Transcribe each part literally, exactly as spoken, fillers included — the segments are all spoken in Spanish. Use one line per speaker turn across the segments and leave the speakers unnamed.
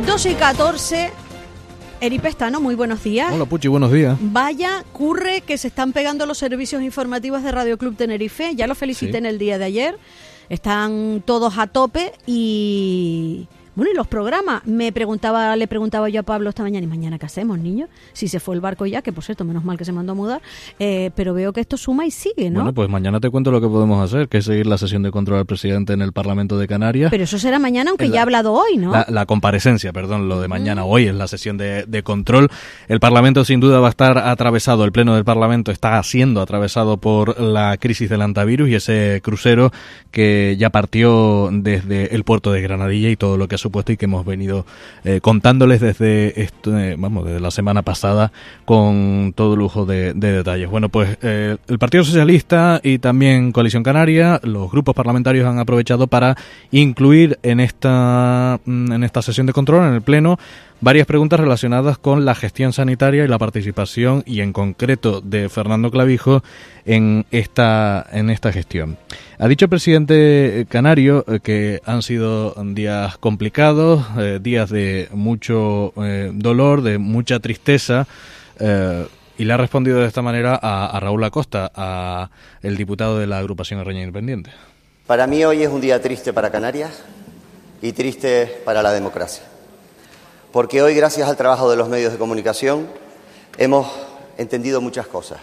doce y catorce. Eri Pestano, muy buenos días.
Hola Puchi, buenos días.
Vaya curre que se están pegando los servicios informativos de Radio Club Tenerife. Ya lo felicité sí. en el día de ayer. Están todos a tope y... Bueno, y los programas, me preguntaba, le preguntaba yo a Pablo esta mañana, ¿y mañana qué hacemos, niños? Si se fue el barco ya, que por cierto, menos mal que se mandó a mudar, eh, pero veo que esto suma y sigue, ¿no?
Bueno, pues mañana te cuento lo que podemos hacer, que es seguir la sesión de control al presidente en el Parlamento de Canarias.
Pero eso será mañana, aunque
la,
ya ha hablado hoy, ¿no?
La, la comparecencia, perdón, lo de mañana, mm. hoy es la sesión de, de control. El Parlamento sin duda va a estar atravesado, el Pleno del Parlamento está siendo atravesado por la crisis del antivirus y ese crucero que ya partió desde el puerto de Granadilla y todo lo que ha supuesto y que hemos venido Eh, contándoles desde esto, eh, vamos, desde la semana pasada con todo lujo de, de detalles. Bueno, pues eh, el Partido Socialista y también Coalición Canaria, los grupos parlamentarios han aprovechado para incluir en esta en esta sesión de control, en el Pleno, varias preguntas relacionadas con la gestión sanitaria y la participación, y en concreto de Fernando Clavijo, en esta en esta gestión. Ha dicho el presidente canario eh, que han sido días complicados, eh, días de mucho eh, dolor, de mucha tristeza, eh, y le ha respondido de esta manera a, a Raúl Acosta, a el diputado de la agrupación Arreña Independiente.
Para mí hoy es un día triste para Canarias y triste para la democracia. Porque hoy, gracias al trabajo de los medios de comunicación, hemos entendido muchas cosas.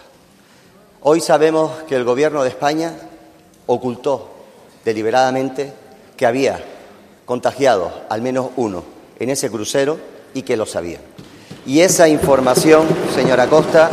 Hoy sabemos que el Gobierno de España ocultó deliberadamente que había contagiado al menos uno en ese crucero y que lo sabían. Y esa información, señora Costa,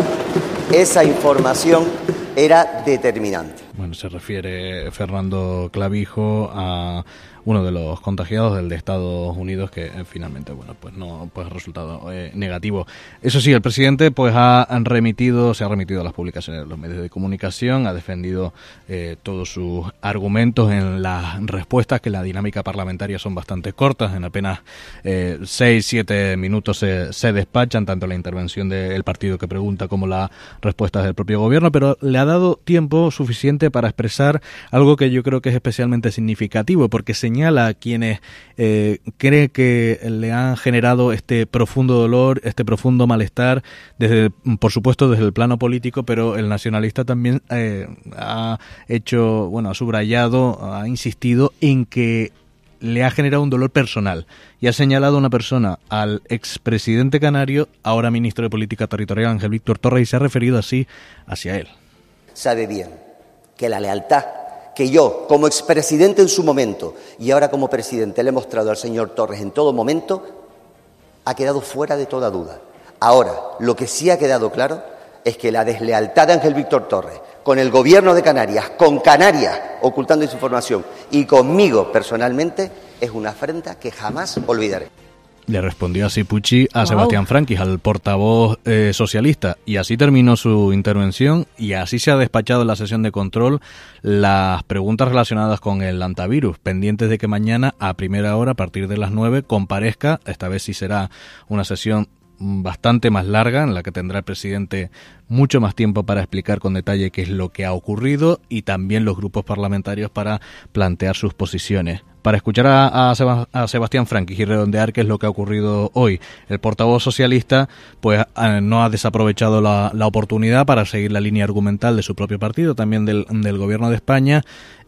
esa información era determinante.
Bueno, se refiere Fernando Clavijo a uno de los contagiados, del de Estados Unidos, que eh, finalmente, bueno, pues no pues ha resultado eh, negativo. Eso sí, el presidente pues ha remitido, se ha remitido a las publicaciones de los medios de comunicación, ha defendido eh, todos sus argumentos en las respuestas, que la dinámica parlamentaria son bastante cortas, en apenas eh, seis, siete minutos se, se despachan, tanto la intervención del partido que pregunta como las respuestas del propio gobierno, pero le ha dado tiempo suficiente para expresar algo que yo creo que es especialmente significativo, porque señala a quienes eh, cree que le han generado este profundo dolor, este profundo malestar, desde, por supuesto desde el plano político, pero el nacionalista también eh, ha hecho, bueno, ha subrayado, ha insistido en que le ha generado un dolor personal y ha señalado a una persona, al expresidente canario, ahora ministro de Política Territorial, Ángel Víctor Torres, y se ha referido así hacia él.
Sabe bien que la lealtad que yo, como expresidente en su momento y ahora como presidente, le he mostrado al señor Torres en todo momento, ha quedado fuera de toda duda. Ahora, lo que sí ha quedado claro es que la deslealtad de Ángel Víctor Torres con el Gobierno de Canarias, con Canarias ocultando esa información y conmigo personalmente, es una afrenta que jamás olvidaré.
Le respondió así Puchi a
wow.
Sebastián Franquis, al portavoz eh, socialista, y así terminó su intervención y así se ha despachado en la sesión de control las preguntas relacionadas con el antivirus, pendientes de que mañana a primera hora, a partir de las nueve, comparezca. Esta vez sí será una sesión bastante más larga, en la que tendrá el presidente mucho más tiempo para explicar con detalle qué es lo que ha ocurrido, y también los grupos parlamentarios para plantear sus posiciones. Para escuchar a, a, Seba, a Sebastián Franquis y redondear qué es lo que ha ocurrido hoy, el portavoz socialista pues no ha desaprovechado la, la oportunidad para seguir la línea argumental de su propio partido, también del, del Gobierno de España,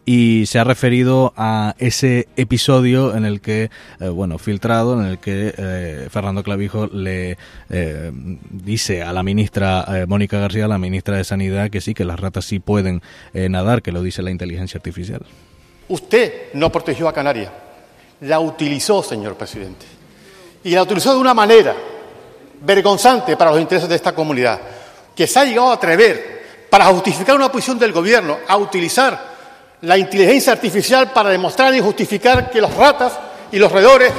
y se ha referido a ese episodio en el que, eh, bueno, filtrado, en el que eh, Fernando Clavijo le eh, dice a la ministra eh, Mónica García, la ministra de Sanidad, que sí, que las ratas sí pueden eh, nadar, que lo dice la inteligencia artificial.
Usted no protegió a Canarias, la utilizó, señor presidente, y la utilizó de una manera vergonzante para los intereses de esta comunidad, que se ha llegado a atrever, para justificar una posición del gobierno, a utilizar la inteligencia artificial para demostrar y justificar que los ratas y los roedores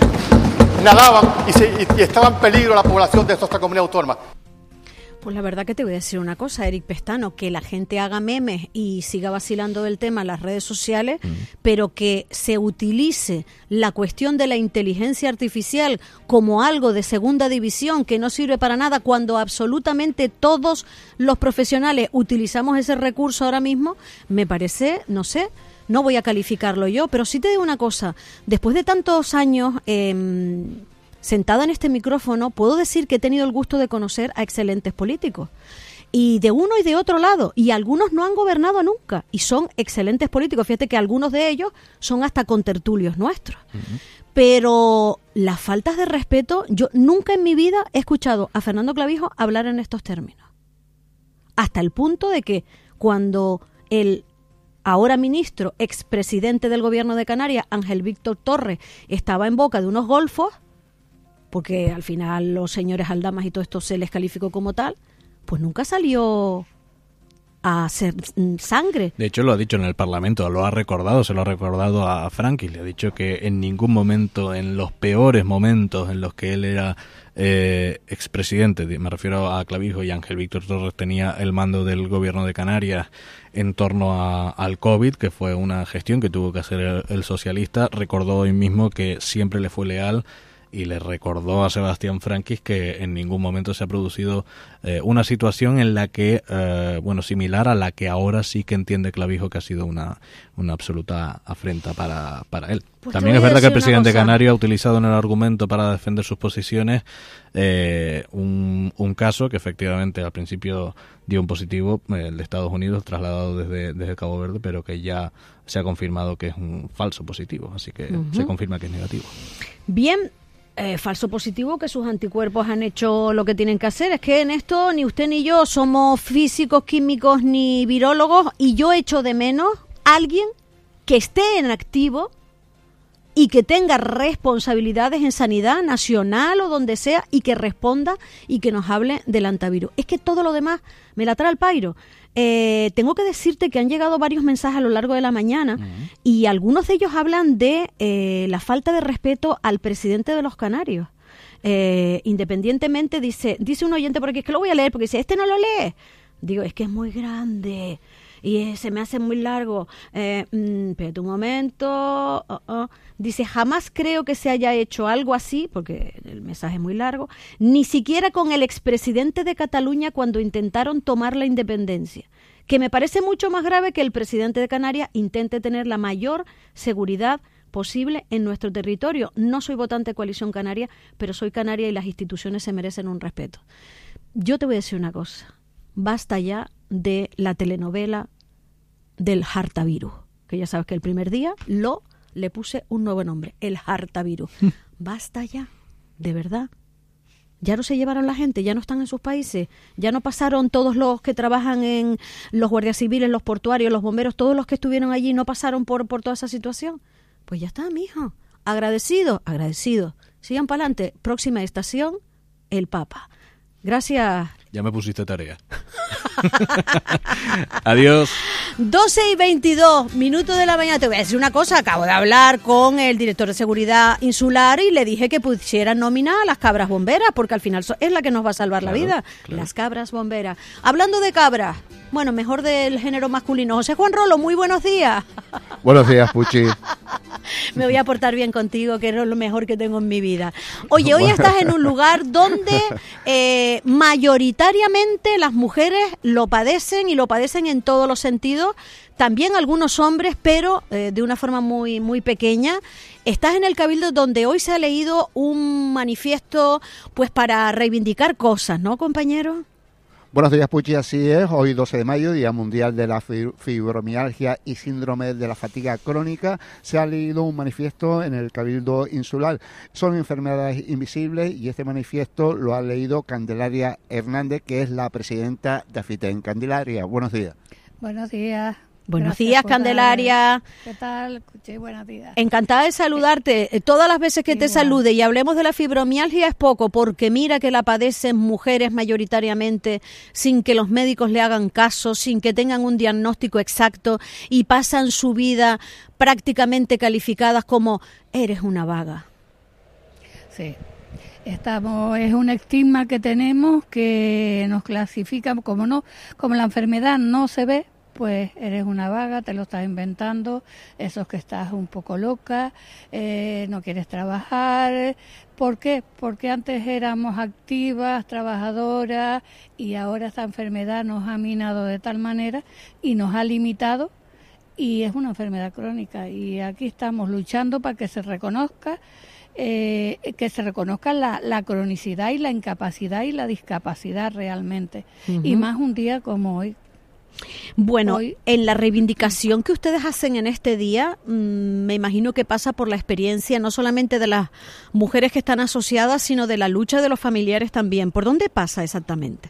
nadaban y, se, y, y estaba en peligro la población de nuestra comunidad autónoma.
Pues la verdad que te voy a decir una cosa, Eric Pestano, que la gente haga memes y siga vacilando del tema en las redes sociales, mm. pero que se utilice la cuestión de la inteligencia artificial como algo de segunda división que no sirve para nada, cuando absolutamente todos los profesionales utilizamos ese recurso ahora mismo, me parece, no sé, no voy a calificarlo yo, pero sí te digo una cosa, después de tantos años... Eh, sentada en este micrófono, puedo decir que he tenido el gusto de conocer a excelentes políticos. Y de uno y de otro lado. Y algunos no han gobernado nunca. Y son excelentes políticos. Fíjate que algunos de ellos son hasta contertulios nuestros. Uh-huh. Pero las faltas de respeto, yo nunca en mi vida he escuchado a Fernando Clavijo hablar en estos términos. Hasta el punto de que cuando el ahora ministro, expresidente del gobierno de Canarias, Ángel Víctor Torres, estaba en boca de unos golfos, porque al final los señores aldamas y todo esto se les calificó como tal, pues nunca salió a hacer sangre.
De hecho, lo ha dicho en el Parlamento, lo ha recordado, se lo ha recordado a Franqui, le ha dicho que en ningún momento, en los peores momentos en los que él era eh, expresidente, me refiero a Clavijo y Ángel Víctor Torres, tenía el mando del gobierno de Canarias en torno a, al COVID, que fue una gestión que tuvo que hacer el, el socialista, recordó hoy mismo que siempre le fue leal y le recordó a Sebastián Franquis que en ningún momento se ha producido eh, una situación en la que, eh, bueno, similar a la que ahora sí que entiende Clavijo que ha sido una, una absoluta afrenta para, para él. Pues también es verdad que el presidente canario ha utilizado en el argumento para defender sus posiciones eh, un, un caso que efectivamente al principio dio un positivo, eh, el de Estados Unidos, trasladado desde, desde Cabo Verde, pero que ya se ha confirmado que es un falso positivo, así que uh-huh. se confirma que es negativo.
Bien. Eh, falso positivo, que sus anticuerpos han hecho lo que tienen que hacer. Es que en esto ni usted ni yo somos físicos, químicos ni virólogos, y yo echo de menos a alguien que esté en activo y que tenga responsabilidades en sanidad nacional o donde sea y que responda y que nos hable del antivirus. Es que todo lo demás me la trae al pairo. Eh, tengo que decirte que han llegado varios mensajes a lo largo de la mañana uh-huh. y algunos de ellos hablan de eh, la falta de respeto al presidente de los Canarios. Eh, independientemente, dice dice un oyente por aquí, es que lo voy a leer, porque dice, este no lo lee. Digo, es que es muy grande y eh, se me hace muy largo. Eh, mm, espérate un momento. Oh, oh. Dice, jamás creo que se haya hecho algo así, porque el mensaje es muy largo, ni siquiera con el expresidente de Cataluña cuando intentaron tomar la independencia, que me parece mucho más grave que el presidente de Canarias intente tener la mayor seguridad posible en nuestro territorio. No soy votante de Coalición Canaria, pero soy canaria y las instituciones se merecen un respeto. Yo te voy a decir una cosa, basta ya de la telenovela del hartavirus, que ya sabes que el primer día lo le puse un nuevo nombre, el hartavirus. Basta ya, de verdad. Ya no se llevaron la gente, ya no están en sus países, ya no pasaron todos los que trabajan en los guardias civiles, los portuarios, los bomberos, todos los que estuvieron allí no pasaron por, por toda esa situación. Pues ya está, mijo. Agradecido, agradecido. Sigan para adelante. Próxima estación, el Papa. Gracias.
Ya me pusiste tarea. Adiós.
doce y veintidós minutos de la mañana. Te voy a decir una cosa. Acabo de hablar con el director de seguridad insular y le dije que pusiera nómina a las cabras bomberas, porque al final es la que nos va a salvar claro, la vida. Claro. Las cabras bomberas. Hablando de cabras, bueno, mejor del género masculino. José Juan Rolo, muy buenos días.
Buenos días, Puchi.
Me voy a portar bien contigo, que es lo mejor que tengo en mi vida. Oye, hoy estás en un lugar donde eh, mayoritariamente las mujeres lo padecen y lo padecen en todos los sentidos. También algunos hombres, pero eh, de una forma muy, muy pequeña. Estás en el Cabildo donde hoy se ha leído un manifiesto pues para reivindicar cosas, ¿no, compañero?
Buenos días, Puchi, así es. Hoy doce de mayo, Día Mundial de la Fibromialgia y Síndrome de la Fatiga Crónica, se ha leído un manifiesto en el Cabildo Insular. Son enfermedades invisibles y este manifiesto lo ha leído Candelaria Hernández, que es la presidenta de AFITEN. Candelaria, buenos días.
Buenos días.
Buenos Gracias días, Candelaria.
¿Qué tal? Sí, buenos días.
Encantada de saludarte. Todas las veces que Igual. te salude y hablemos de la fibromialgia es poco, porque mira que la padecen mujeres mayoritariamente, sin que los médicos le hagan caso, sin que tengan un diagnóstico exacto y pasan su vida prácticamente calificadas como eres una vaga.
Sí. Estamos, es un estigma que tenemos que nos clasifica como no, como la enfermedad no se ve, pues eres una vaga, te lo estás inventando, eso es que estás un poco loca, eh, no quieres trabajar. ¿Por qué? Porque antes éramos activas, trabajadoras, y ahora esta enfermedad nos ha minado de tal manera y nos ha limitado, y es una enfermedad crónica, y aquí estamos luchando para que se reconozca eh, que se reconozca la, la cronicidad y la incapacidad y la discapacidad realmente. Uh-huh. Y más un día como hoy.
Bueno,
Hoy,
en la reivindicación que ustedes hacen en este día, mmm, me imagino que pasa por la experiencia no solamente de las mujeres que están asociadas, sino de la lucha de los familiares también. ¿Por dónde pasa exactamente?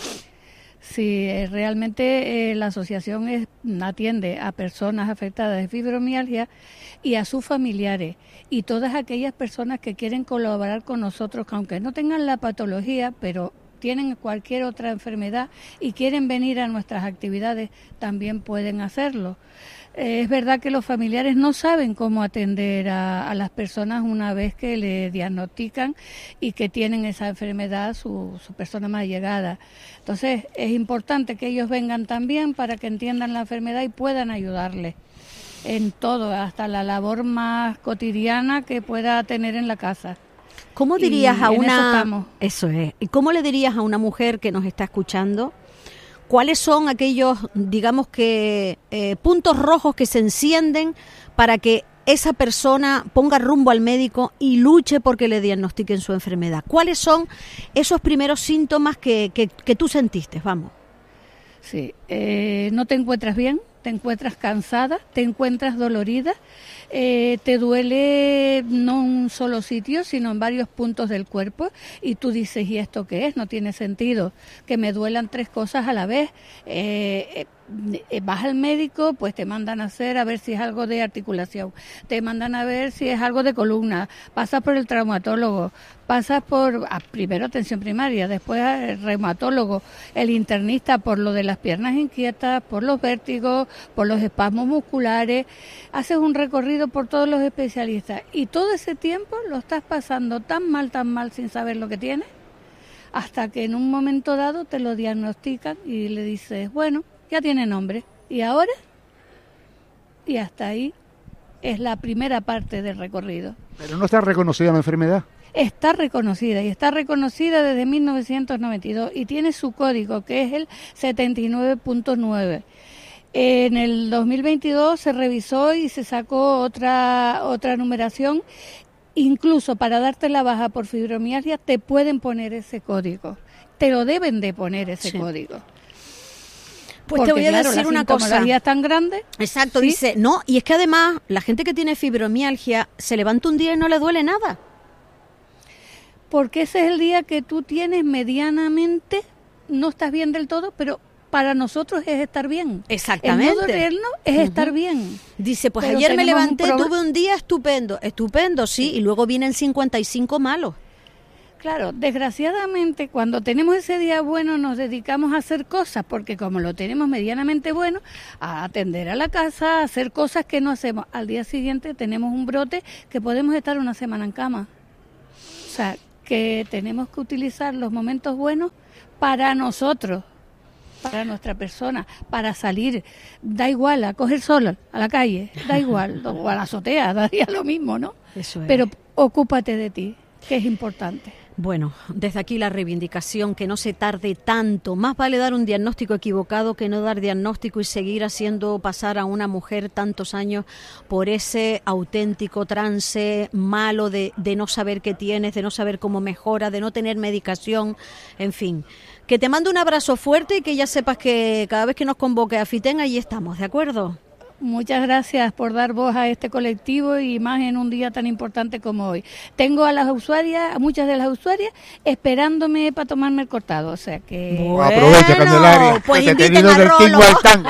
Sí, realmente eh, la asociación es, atiende a personas afectadas de fibromialgia y a sus familiares y todas aquellas personas que quieren colaborar con nosotros, que aunque no tengan la patología, pero tienen cualquier otra enfermedad y quieren venir a nuestras actividades, también pueden hacerlo. Eh, es verdad que los familiares no saben cómo atender a, a las personas una vez que le diagnostican y que tienen esa enfermedad, su, su persona más allegada. Entonces, es importante que ellos vengan también para que entiendan la enfermedad y puedan ayudarles en todo, hasta la labor más cotidiana que pueda tener en la casa.
¿Cómo dirías
y
a
en
una
eso,
eso es? ¿Y cómo le dirías a una mujer que nos está escuchando cuáles son aquellos, digamos que eh, puntos rojos que se encienden para que esa persona ponga rumbo al médico y luche porque le diagnostiquen su enfermedad? ¿Cuáles son esos primeros síntomas que, que, que tú sentiste? Vamos.
Sí, eh, no te encuentras bien, te encuentras cansada, te encuentras dolorida, eh, te duele no en un solo sitio, sino en varios puntos del cuerpo, y tú dices, ¿y esto qué es? No tiene sentido que me duelan tres cosas a la vez. Eh, eh, vas al médico, pues te mandan a hacer a ver si es algo de articulación, te mandan a ver si es algo de columna, pasas por el traumatólogo, pasas por a, primero atención primaria, después el reumatólogo, el internista por lo de las piernas inquietas, por los vértigos, por los espasmos musculares, haces un recorrido por todos los especialistas y todo ese tiempo lo estás pasando tan mal, tan mal sin saber lo que tienes, hasta que en un momento dado te lo diagnostican y le dices, bueno, ya tiene nombre, ¿y ahora? Y hasta ahí es la primera parte del recorrido.
Pero no está reconocida la enfermedad.
Está reconocida y está reconocida desde mil novecientos noventa y dos y tiene su código que es el setenta y nueve punto nueve. En el dos mil veintidós se revisó y se sacó otra otra numeración. Incluso para darte la baja por fibromialgia te pueden poner ese código. Te lo deben de poner ese sí. código.
Pues
porque,
te voy a
claro,
decir
la
una cosa.
Es tan grande.
Exacto,
¿sí?
Dice, no, y es que además la gente que tiene fibromialgia se levanta un día y no le duele nada.
Porque ese es el día que tú tienes medianamente, no estás bien del todo, pero para nosotros es estar bien.
Exactamente.
El no dolernos es uh-huh. estar bien.
Dice, pues
pero
ayer me levanté,
un pro...
tuve un día estupendo, estupendo, sí, sí, y luego vienen cincuenta y cinco malos.
Claro, desgraciadamente cuando tenemos ese día bueno nos dedicamos a hacer cosas, porque como lo tenemos medianamente bueno, a atender a la casa, a hacer cosas que no hacemos. Al día siguiente tenemos un brote que podemos estar una semana en cama. O sea, que tenemos que utilizar los momentos buenos para nosotros, para nuestra persona, para salir. Da igual, a coger sol a la calle, da igual, o a la azotea, daría lo mismo, ¿no?
Eso es.
Pero ocúpate de ti, que es importante.
Bueno, desde aquí la reivindicación, que no se tarde tanto. Más vale dar un diagnóstico equivocado que no dar diagnóstico y seguir haciendo pasar a una mujer tantos años por ese auténtico trance malo de, de no saber qué tienes, de no saber cómo mejora, de no tener medicación, en fin. Que te mando un abrazo fuerte y que ya sepas que cada vez que nos convoque a FITEN, allí estamos, ¿de acuerdo?
Muchas gracias por dar voz a este colectivo y más en un día tan importante como hoy. Tengo a las usuarias, a muchas de las usuarias, esperándome para tomarme el cortado, o sea que...
Bueno, aprovecha, Candelaria,
pues
que te he tenido del tingo al tango.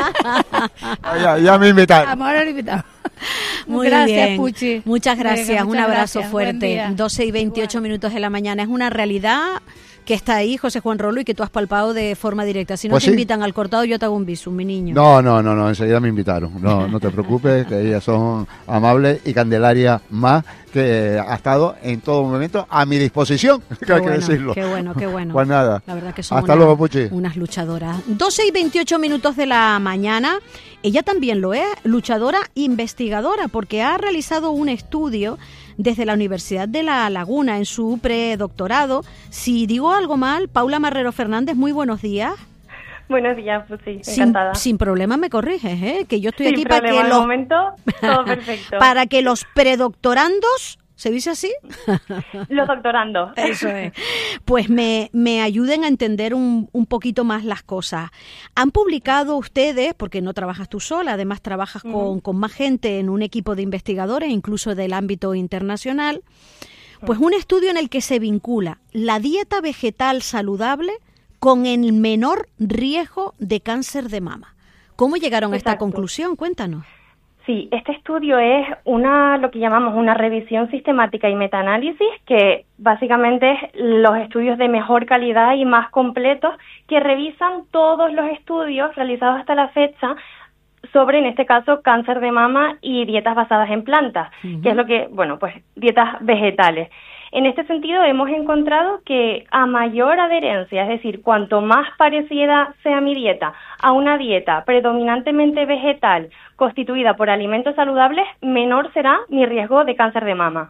ya, ya me invitaron.
Vamos, ahora lo invitamos.
Muy
gracias,
bien.
Puchi.
Muchas gracias,
Venga,
un
muchas
abrazo
gracias.
fuerte. doce y veintiocho Igual. Minutos de la mañana. Es una realidad que está ahí, José Juan Rolo, y que tú has palpado de forma directa. Si no
pues
te
sí.
invitan al cortado, yo te hago un bisum, mi niño.
No, no, no, no, enseguida me invitaron. No, no te preocupes, que ellas son amables y Candelaria más, que ha estado en todo momento a mi disposición, que
qué
hay
bueno,
que decirlo.
Qué bueno, qué bueno.
Pues nada.
La verdad que son
Hasta
una,
luego, Puchi.
Unas luchadoras. doce y veintiocho minutos de la mañana. Ella también lo es, luchadora investigadora, porque ha realizado un estudio desde la Universidad de La Laguna en su predoctorado. Si digo algo mal, Paula Marrero Fernández, muy buenos días.
Buenos días, pues sí,
sin,
encantada.
Sin problema me corriges, ¿eh? Que yo estoy
sin
aquí
problema,
para que
de
los
momento, todo perfecto.
para que los predoctorandos ¿Se dice así?
Los doctorandos.
Eso es. Pues me, me ayuden a entender un, un poquito más las cosas. Han publicado ustedes, porque no trabajas tú sola, además trabajas uh-huh. con, con más gente en un equipo de investigadores, incluso del ámbito internacional, pues un estudio en el que se vincula la dieta vegetal saludable con el menor riesgo de cáncer de mama. ¿Cómo llegaron a esta
Exacto.
conclusión? Cuéntanos.
Sí, este estudio es una lo que llamamos una revisión sistemática y metaanálisis, que básicamente es los estudios de mejor calidad y más completos que revisan todos los estudios realizados hasta la fecha sobre, en este caso, cáncer de mama y dietas basadas en plantas, uh-huh. que es lo que, bueno, pues dietas vegetales. En este sentido, hemos encontrado que a mayor adherencia, es decir, cuanto más parecida sea mi dieta a una dieta predominantemente vegetal constituida por alimentos saludables, menor será mi riesgo de cáncer de mama.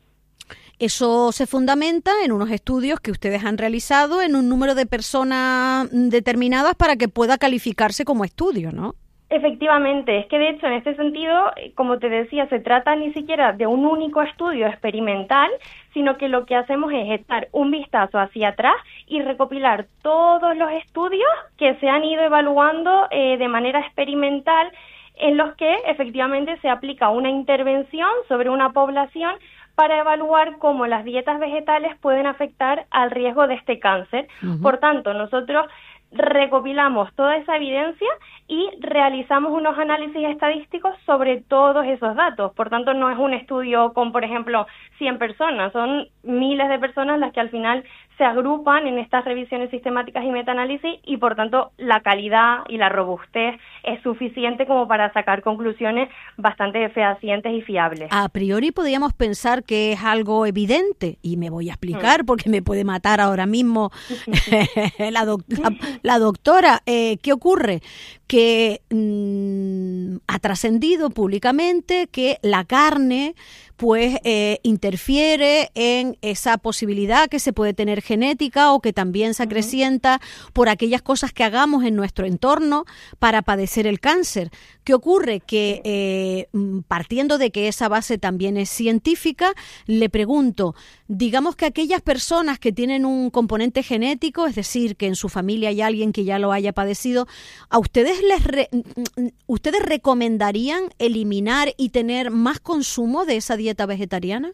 Eso se fundamenta en unos estudios que ustedes han realizado en un número de personas determinadas para que pueda calificarse como estudio, ¿no?
Efectivamente, es que de hecho en este sentido, como te decía, se trata ni siquiera de un único estudio experimental, sino que lo que hacemos es echar un vistazo hacia atrás y recopilar todos los estudios que se han ido evaluando eh, de manera experimental, en los que efectivamente se aplica una intervención sobre una población para evaluar cómo las dietas vegetales pueden afectar al riesgo de este cáncer. Uh-huh. Por tanto, nosotros recopilamos toda esa evidencia y realizamos unos análisis estadísticos sobre todos esos datos. Por tanto, no es un estudio con, por ejemplo, cien personas, son miles de personas las que al final se agrupan en estas revisiones sistemáticas y metaanálisis, y por tanto la calidad y la robustez es suficiente como para sacar conclusiones bastante fehacientes y fiables.
A priori podríamos pensar que es algo evidente, y me voy a explicar mm. porque me puede matar ahora mismo la, doc- la, la doctora. Eh, ¿Qué ocurre? Que mmm, ha trascendido públicamente que la carne pues eh, interfiere en esa posibilidad que se puede tener genética, o que también se acrecienta por aquellas cosas que hagamos en nuestro entorno para padecer el cáncer. ¿Qué ocurre? Que eh, partiendo de que esa base también es científica, le pregunto, digamos que aquellas personas que tienen un componente genético, es decir, que en su familia hay alguien que ya lo haya padecido, ¿a ustedes les re- ustedes recomendarían eliminar y tener más consumo de esa dieta vegetariana?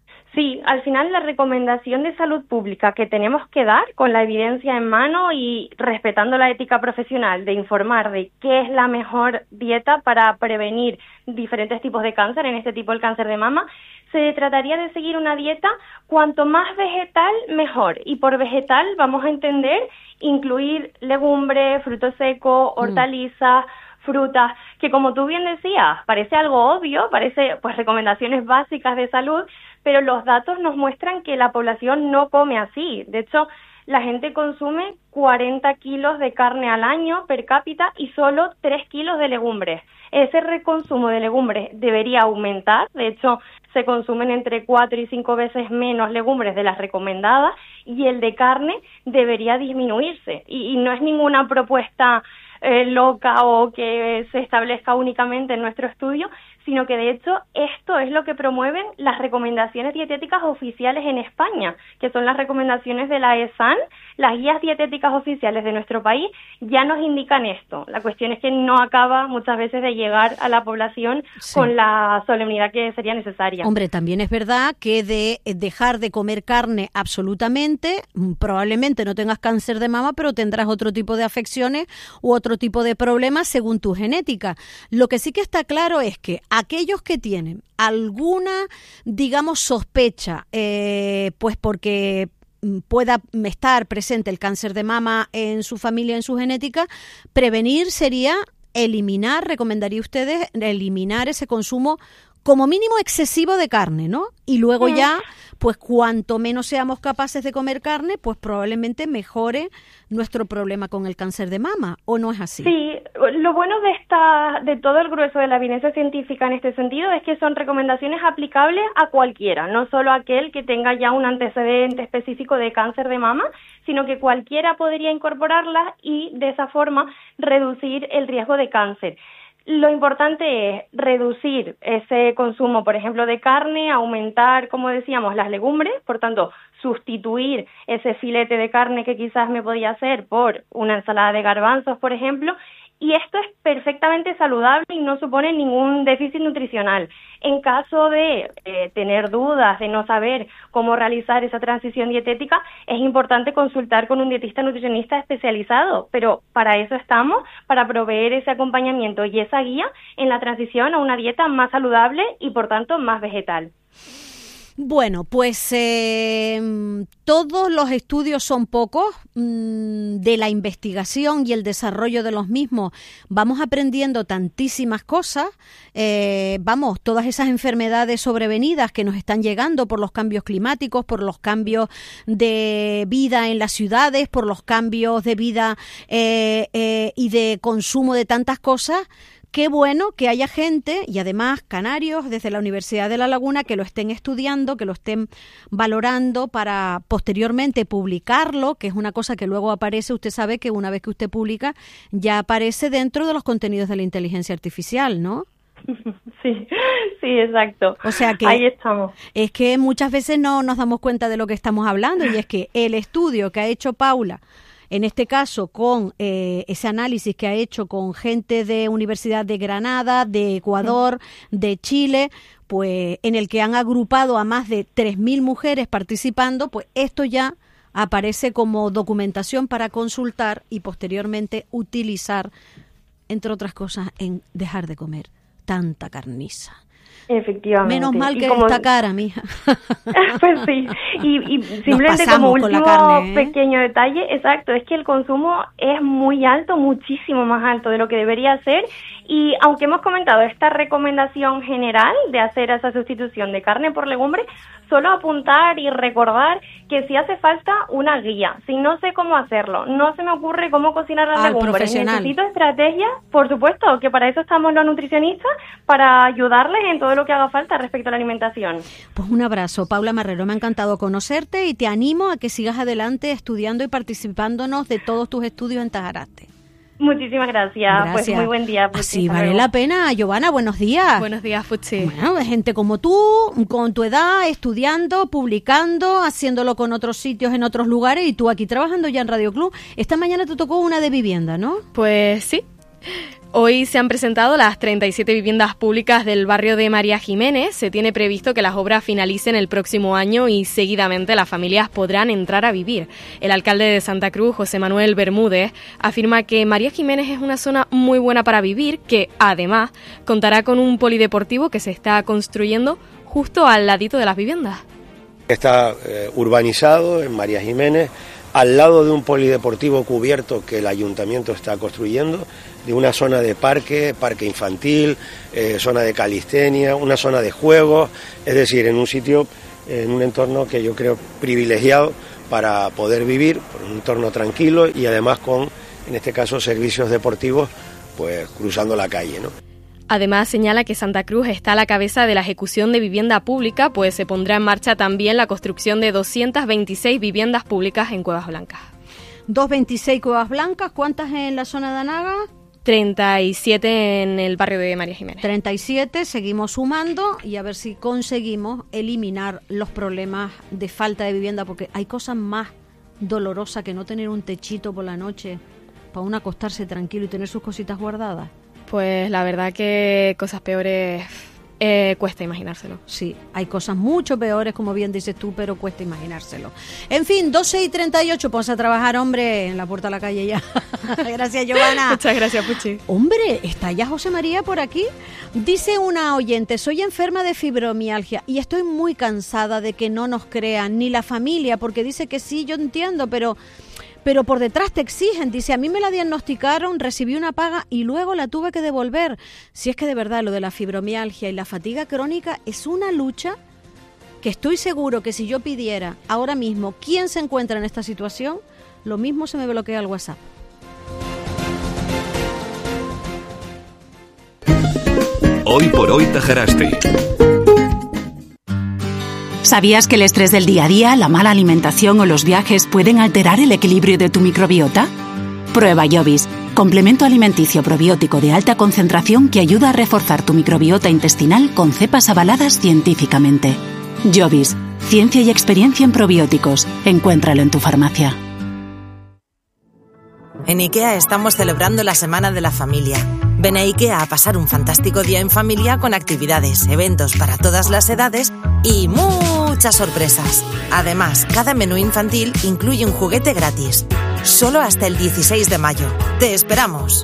Sí, al final la recomendación de salud pública que tenemos que dar con la evidencia en mano y respetando la ética profesional de informar de qué es la mejor dieta para prevenir diferentes tipos de cáncer, en este tipo el cáncer de mama, se trataría de seguir una dieta cuanto más vegetal mejor. Y por vegetal vamos a entender incluir legumbres, frutos secos, hortalizas, mm. frutas, que como tú bien decías, parece algo obvio, parece pues recomendaciones básicas de salud, pero los datos nos muestran que la población no come así. De hecho, la gente consume cuarenta kilos de carne al año per cápita y solo tres kilos de legumbres. Ese reconsumo de legumbres debería aumentar. De hecho, se consumen entre cuatro y cinco veces menos legumbres de las recomendadas, y el de carne debería disminuirse. Y, y no es ninguna propuesta eh, loca o que se establezca únicamente en nuestro estudio, sino que de hecho esto es lo que promueven las recomendaciones dietéticas oficiales en España, que son las recomendaciones de la E S A N. Las guías dietéticas oficiales de nuestro país ya nos indican esto. La cuestión es que no acaba muchas veces de llegar a la población sí. con la solemnidad que sería necesaria.
Hombre, también es verdad que de dejar de comer carne absolutamente, probablemente no tengas cáncer de mama, pero tendrás otro tipo de afecciones u otro tipo de problemas según tu genética. Lo que sí que está claro es que aquellos que tienen alguna, digamos, sospecha, eh, pues porque pueda estar presente el cáncer de mama en su familia, en su genética, prevenir sería eliminar, recomendaría ustedes eliminar ese consumo como mínimo excesivo de carne, ¿no? Y luego ya, pues cuanto menos seamos capaces de comer carne, pues probablemente mejore nuestro problema con el cáncer de mama, ¿o no es así?
Sí, lo bueno de esta, de todo el grueso de la evidencia científica en este sentido es que son recomendaciones aplicables a cualquiera, no solo a aquel que tenga ya un antecedente específico de cáncer de mama, sino que cualquiera podría incorporarlas y de esa forma reducir el riesgo de cáncer. Lo importante es reducir ese consumo, por ejemplo, de carne, aumentar, como decíamos, las legumbres, por tanto, sustituir ese filete de carne que quizás me podía hacer por una ensalada de garbanzos, por ejemplo, y esto es perfectamente saludable y no supone ningún déficit nutricional. En caso de eh, tener dudas, de no saber cómo realizar esa transición dietética, es importante consultar con un dietista nutricionista especializado, pero para eso estamos, para proveer ese acompañamiento y esa guía en la transición a una dieta más saludable y, por tanto, más vegetal.
Bueno, pues eh, todos los estudios son pocos, mmm, de la investigación y el desarrollo de los mismos vamos aprendiendo tantísimas cosas, eh, vamos, todas esas enfermedades sobrevenidas que nos están llegando por los cambios climáticos, por los cambios de vida en las ciudades, por los cambios de vida eh, eh, y de consumo de tantas cosas. Qué bueno que haya gente, y además canarios desde la Universidad de La Laguna, que lo estén estudiando, que lo estén valorando para posteriormente publicarlo, que es una cosa que luego aparece. Usted sabe que una vez que usted publica ya aparece dentro de los contenidos de la inteligencia artificial, ¿no?
Sí, sí, exacto.
O sea que
ahí estamos.
Es que muchas veces no nos damos cuenta de lo que estamos hablando, y es que el estudio que ha hecho Paula, en este caso con eh, ese análisis que ha hecho con gente de Universidad de Granada, de Ecuador, de Chile, pues en el que han agrupado a más de tres mil mujeres participando, pues esto ya aparece como documentación para consultar y posteriormente utilizar, entre otras cosas, en dejar de comer tanta carniza.
Efectivamente.
Menos mal que
como...
está cara, mija.
Pues sí, y, y simplemente como último carne, ¿eh? pequeño detalle, exacto, es que el consumo es muy alto, muchísimo más alto de lo que debería ser, y aunque hemos comentado esta recomendación general de hacer esa sustitución de carne por legumbre, solo apuntar y recordar que si hace falta una guía, si no sé cómo hacerlo, no se me ocurre cómo cocinar las legumbres, necesito estrategias, por supuesto, que para eso estamos los nutricionistas, para ayudarles en todo lo que haga falta respecto a la alimentación.
Pues un abrazo, Paula Marrero, me ha encantado conocerte y te animo a que sigas adelante estudiando y participándonos de todos tus estudios en Tajaraste.
Muchísimas gracias. gracias. Pues muy buen día. Puchi.
Así vale la pena. Giovanna, buenos días.
Buenos días, Puchi.
Bueno, gente como tú, con tu edad, estudiando, publicando, haciéndolo con otros sitios en otros lugares, y tú aquí trabajando ya en Radio Club. Esta mañana te tocó una de vivienda, ¿no?
Pues sí. Hoy se han presentado las treinta y siete viviendas públicas del barrio de María Jiménez. Se tiene previsto que las obras finalicen el próximo año y seguidamente las familias podrán entrar a vivir. El alcalde de Santa Cruz, José Manuel Bermúdez, afirma que María Jiménez es una zona muy buena para vivir, que además contará con un polideportivo que se está construyendo justo al ladito de las viviendas.
Está eh, urbanizado en María Jiménez, al lado de un polideportivo cubierto que el ayuntamiento está construyendo, de una zona de parque, parque infantil, eh, zona de calistenia, una zona de juegos, es decir, en un sitio, en un entorno que yo creo privilegiado para poder vivir, un entorno tranquilo y además con, en este caso, servicios deportivos, pues cruzando la calle, ¿no?
Además, señala que Santa Cruz está a la cabeza de la ejecución de vivienda pública, pues se pondrá en marcha también la construcción de doscientas veintiséis viviendas públicas en Cuevas Blancas.
doscientas veintiséis Cuevas Blancas, ¿cuántas en la zona de Anaga?
treinta y siete en el barrio de María Jiménez.
treinta y siete, seguimos sumando y a ver si conseguimos eliminar los problemas de falta de vivienda, porque hay cosas más dolorosas que no tener un techito por la noche para uno acostarse tranquilo y tener sus cositas guardadas.
Pues la verdad que cosas peores eh, cuesta imaginárselo.
Sí, hay cosas mucho peores, como bien dices tú, pero cuesta imaginárselo. En fin, doce y treinta y ocho, ponse a trabajar, hombre, en la puerta de la calle ya. Gracias, Giovanna.
Muchas gracias, Puchi.
Hombre, ¿está ya José María por aquí? Dice una oyente, soy enferma de fibromialgia y estoy muy cansada de que no nos crean, ni la familia, porque dice que sí, yo entiendo, pero... pero por detrás te exigen. Dice, a mí me la diagnosticaron, recibí una paga y luego la tuve que devolver. Si es que de verdad lo de la fibromialgia y la fatiga crónica es una lucha que estoy seguro que si yo pidiera ahora mismo quién se encuentra en esta situación, lo mismo se me bloquea el WhatsApp.
Hoy por hoy Tajaraste.
¿Sabías que el estrés del día a día, la mala alimentación o los viajes pueden alterar el equilibrio de tu microbiota? Prueba Jovis, complemento alimenticio probiótico de alta concentración que ayuda a reforzar tu microbiota intestinal con cepas avaladas científicamente. Jovis, ciencia y experiencia en probióticos. Encuéntralo en tu farmacia.
En IKEA estamos celebrando la Semana de la Familia. Ven a IKEA a pasar un fantástico día en familia con actividades, eventos para todas las edades y muchas sorpresas. Además, cada menú infantil incluye un juguete gratis. Solo hasta el dieciséis de mayo. ¡Te esperamos!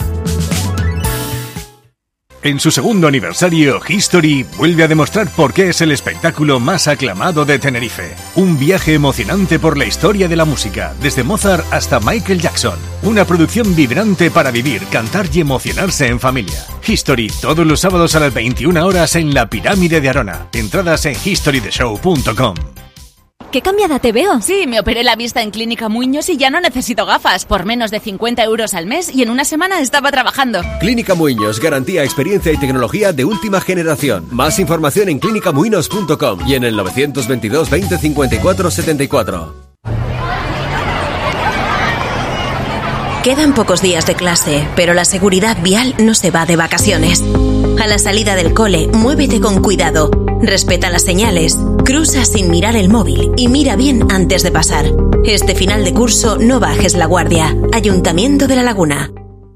En su segundo aniversario, History vuelve a demostrar por qué es el espectáculo más aclamado de Tenerife. Un viaje emocionante por la historia de la música, desde Mozart hasta Michael Jackson. Una producción vibrante para vivir, cantar y emocionarse en familia. History, todos los sábados a las veintiuna horas en la Pirámide de Arona. Entradas en history the show punto com.
¿Qué cambiada te veo? Sí, me operé la vista en Clínica Muiños y ya no necesito gafas, por menos de cincuenta euros al mes y en una semana estaba trabajando.
Clínica Muiños, garantía, experiencia y tecnología de última generación. Más información en clínica muinos punto com y en el novecientos veintidós veinte cincuenta y cuatro setenta y cuatro.
Quedan pocos días de clase, pero la seguridad vial no se va de vacaciones. A la salida del cole, muévete con cuidado. Respeta las señales, cruza sin mirar el móvil y mira bien antes de pasar. Este final de curso no bajes la guardia. Ayuntamiento de La Laguna.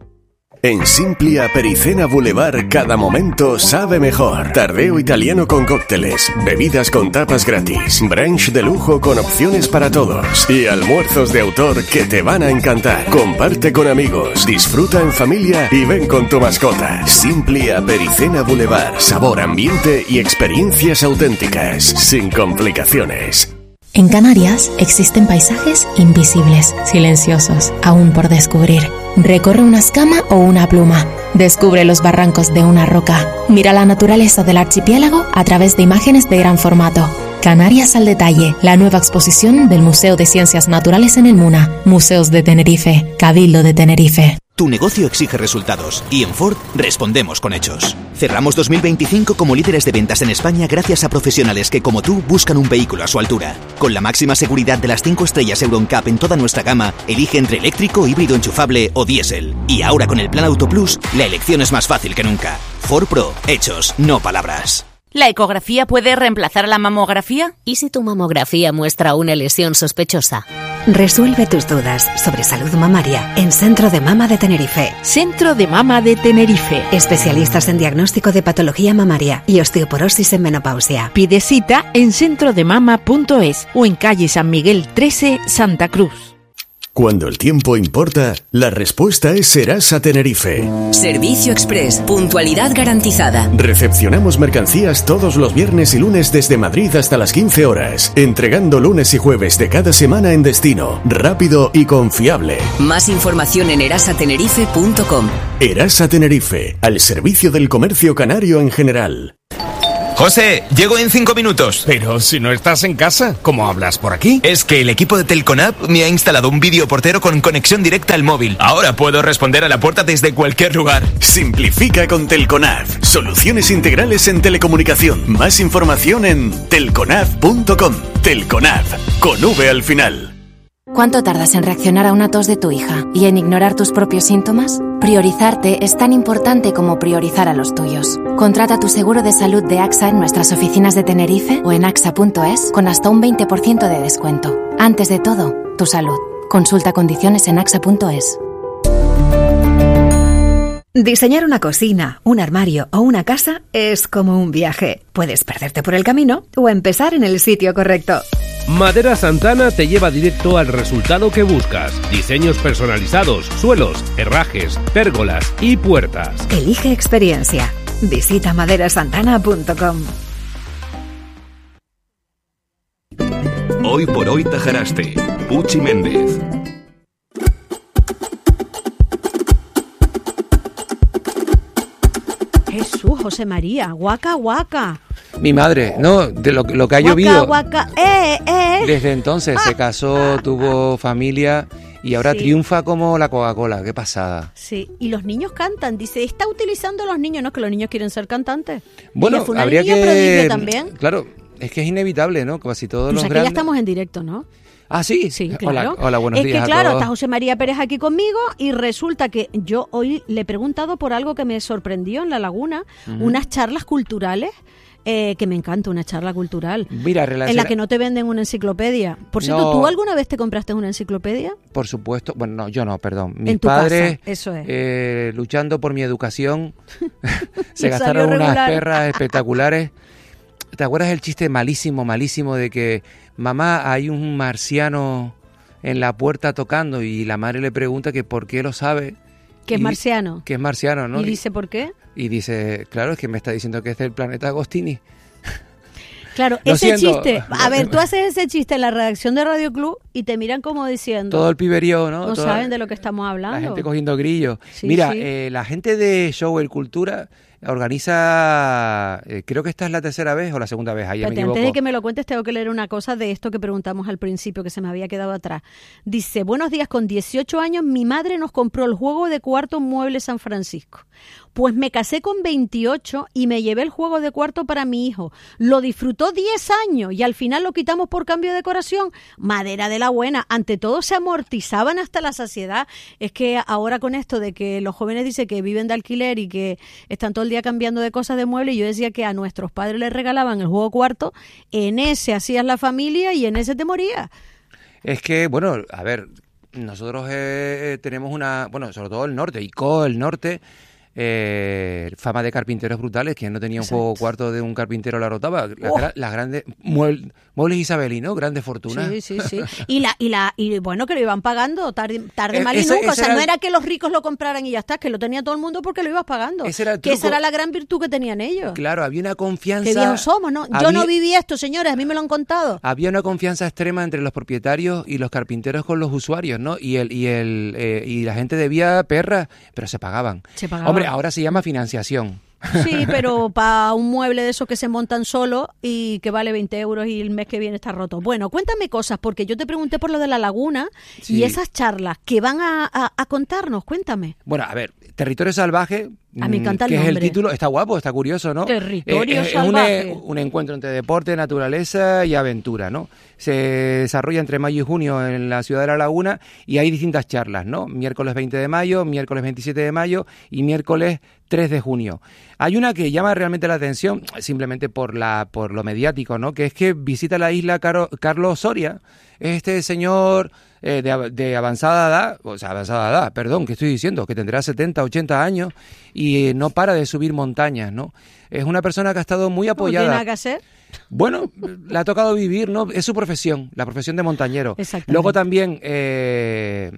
En Simplia Pericena Boulevard cada momento sabe mejor. Tardeo italiano con cócteles, bebidas con tapas gratis, brunch de lujo con opciones para todos y almuerzos de autor que te van a encantar. Comparte con amigos, disfruta en familia y ven con tu mascota. Simplia Pericena Boulevard, sabor, ambiente y experiencias auténticas, sin complicaciones.
En Canarias existen paisajes invisibles, silenciosos, aún por descubrir. Recorre una escama o una pluma. Descubre los barrancos de una roca. Mira la naturaleza del archipiélago a través de imágenes de gran formato. Canarias al detalle, la nueva exposición del Museo de Ciencias Naturales en el MUNA. Museos de Tenerife, Cabildo de Tenerife.
Tu negocio exige resultados y en Ford respondemos con hechos. Cerramos dos mil veinticinco como líderes de ventas en España gracias a profesionales que, como tú, buscan un vehículo a su altura. Con la máxima seguridad de las cinco estrellas Euro N C A P en toda nuestra gama, elige entre eléctrico, híbrido enchufable o diésel. Y ahora con el Plan Auto Plus, la elección es más fácil que nunca. Ford Pro, hechos, no palabras.
¿La ecografía puede reemplazar la mamografía?
¿Y si tu mamografía muestra una lesión sospechosa? Resuelve tus dudas sobre salud mamaria en Centro de Mama de Tenerife.
Centro de Mama de Tenerife.
Especialistas en diagnóstico de patología mamaria y osteoporosis en menopausia.
Pide cita en centro de mama punto es o en calle San Miguel trece, Santa Cruz.
Cuando el tiempo importa, la respuesta es Serasa Tenerife.
Servicio Express, puntualidad garantizada.
Recepcionamos mercancías todos los viernes y lunes desde Madrid hasta las quince horas, entregando lunes y jueves de cada semana en destino, rápido y confiable.
Más información en erasa tenerife punto com.
Erasa Tenerife, al servicio del comercio canario en general.
José, llego en cinco minutos.
Pero si no estás en casa, ¿cómo hablas por aquí?
Es que el equipo de Telconap me ha instalado un videoportero con conexión directa al móvil. Ahora puedo responder a la puerta desde cualquier lugar.
Simplifica con Telconap. Soluciones integrales en telecomunicación. Más información en telconap punto com. Telconap, con V al final.
¿Cuánto tardas en reaccionar a una tos de tu hija y en ignorar tus propios síntomas? Priorizarte es tan importante como priorizar a los tuyos. Contrata tu seguro de salud de AXA en nuestras oficinas de Tenerife o en axa punto es con hasta un veinte por ciento de descuento. Antes de todo, tu salud. Consulta condiciones en axa punto es.
Diseñar una cocina, un armario o una casa es como un viaje. Puedes perderte por el camino o empezar en el sitio correcto.
Madera Santana te lleva directo al resultado que buscas. Diseños personalizados, suelos, herrajes, pérgolas y puertas.
Elige experiencia. Visita madera santana punto com.
Hoy por hoy Tajaraste. Puchi Méndez.
Jesús, José María, guaca, guaca.
Mi madre, no, de lo, lo que ha
Guaca,
llovido.
guaca, eh, eh.
Desde entonces se casó, tuvo familia y ahora
Sí.
triunfa como la Coca-Cola. Qué pasada.
Sí, y los niños cantan. Dice, está utilizando a los niños, no, que los niños quieren ser cantantes.
Bueno,
Ella fue una
habría
niña
que
prodigio también.
Claro, es que es inevitable, ¿no? Casi todos
Tú
los
sabes
grandes...
que ya estamos en directo, ¿no?
Ah, sí.
Sí, claro.
Hola, hola buenos
es
días
que
a
claro,
todos.
está José María Pérez aquí conmigo y resulta que yo hoy le he preguntado por algo que me sorprendió en La Laguna, uh-huh. unas charlas culturales. Eh, que me encanta una charla cultural.
Mira, relaciona...
en la que no te venden una enciclopedia. Por cierto,
no.
¿tú alguna vez te compraste una enciclopedia?
Por supuesto. Bueno, no, yo no, perdón. Mis
en tu
padres,
casa, eso es.
Eh, luchando por mi educación, se gastaron unas perras espectaculares. ¿Te acuerdas el chiste malísimo, malísimo de que mamá, hay un marciano en la puerta tocando y la madre le pregunta que por qué lo sabe?
Que es marciano.
Que es marciano, ¿no?
¿Y dice por qué?
Y dice, claro, es que me está diciendo que es del planeta Agostini.
Claro,
Lo
ese
siento.
chiste, a ver, tú haces ese chiste en la redacción de Radio Club y te miran como diciendo...
Todo el piberío, ¿no?
No
Toda,
saben de lo que estamos hablando.
La gente cogiendo grillos.
Sí,
Mira,
sí.
Eh, la gente de Show El Cultura organiza, eh, creo que esta es la tercera vez o la segunda vez, ahí ya me
Espérate,
equivoco.
antes de que me lo cuentes, tengo que leer una cosa de esto que preguntamos al principio, que se me había quedado atrás. Dice, buenos días, con dieciocho años mi madre nos compró el juego de cuarto Mueble San Francisco. Pues me casé con veintiocho y me llevé el juego de cuarto para mi hijo. Lo disfrutó diez años y al final lo quitamos por cambio de decoración. Madera de la buena. Ante todo se amortizaban hasta la saciedad. Es que ahora con esto de que los jóvenes dicen que viven de alquiler y que están todo el día cambiando de cosas de muebles, yo decía que a nuestros padres les regalaban el juego cuarto, en ese hacías la familia y en ese te morías.
Es que, bueno, a ver, nosotros eh, tenemos una, bueno, sobre todo el norte, y co el norte, eh, fama de carpinteros brutales. Quien no tenía un
Exacto.
juego cuarto de un carpintero la rotaba. Las,
Oh.
gra- las grandes muebles, muebles isabelinos, grandes fortunas.
Sí, sí, sí. Y la y la y bueno, que lo iban pagando tarde, tarde
Eh,
mal y
ese-
nunca. O
ese
sea,
era
no
el-
era que los ricos lo compraran y ya está, que lo tenía todo el mundo porque lo ibas pagando.
Ese era el
que esa
truco.
era la gran virtud que tenían ellos.
Claro, había una confianza.
Qué viejos somos, ¿no? Yo
había-
no viví esto, señores, a mí me lo han contado.
Había una confianza extrema entre los propietarios y los carpinteros con los usuarios, ¿no? Y el y el eh, y la gente debía perras, pero se pagaban.
Se pagaban.
Hombre, ahora se llama financiación.
Sí, pero para un mueble de esos que se montan solo y que vale veinte euros y el mes que viene está roto. Bueno, cuéntame cosas, porque yo te pregunté por lo de la laguna
Sí.
y esas charlas que van a, a- a contarnos, cuéntame.
Bueno, a ver, Territorio Salvaje,
A mí me
mm,
encanta el
que es el
nombre.
título, está guapo, está curioso, ¿no?
Territorio
Eh, es, es un,
Salvaje.
eh, un encuentro entre deporte, naturaleza y aventura, ¿no? Se desarrolla entre mayo y junio en la ciudad de La Laguna y hay distintas charlas, ¿no? Miércoles veinte de mayo, miércoles veintisiete de mayo y miércoles tres de junio. Hay una que llama realmente la atención, simplemente por la por lo mediático, ¿no? Que es que visita la isla Caro- Carlos Soria, este señor eh, de, av- de avanzada edad, o sea, avanzada edad, perdón, ¿qué estoy diciendo? Que tendrá setenta, ochenta años y eh, no para de subir montañas, ¿no? Es una persona que ha estado muy
¿No tiene
apoyada.
nada que hacer?
Bueno, le ha tocado vivir, ¿no? Es su profesión, la profesión de montañero.
Exactamente.
Luego también eh,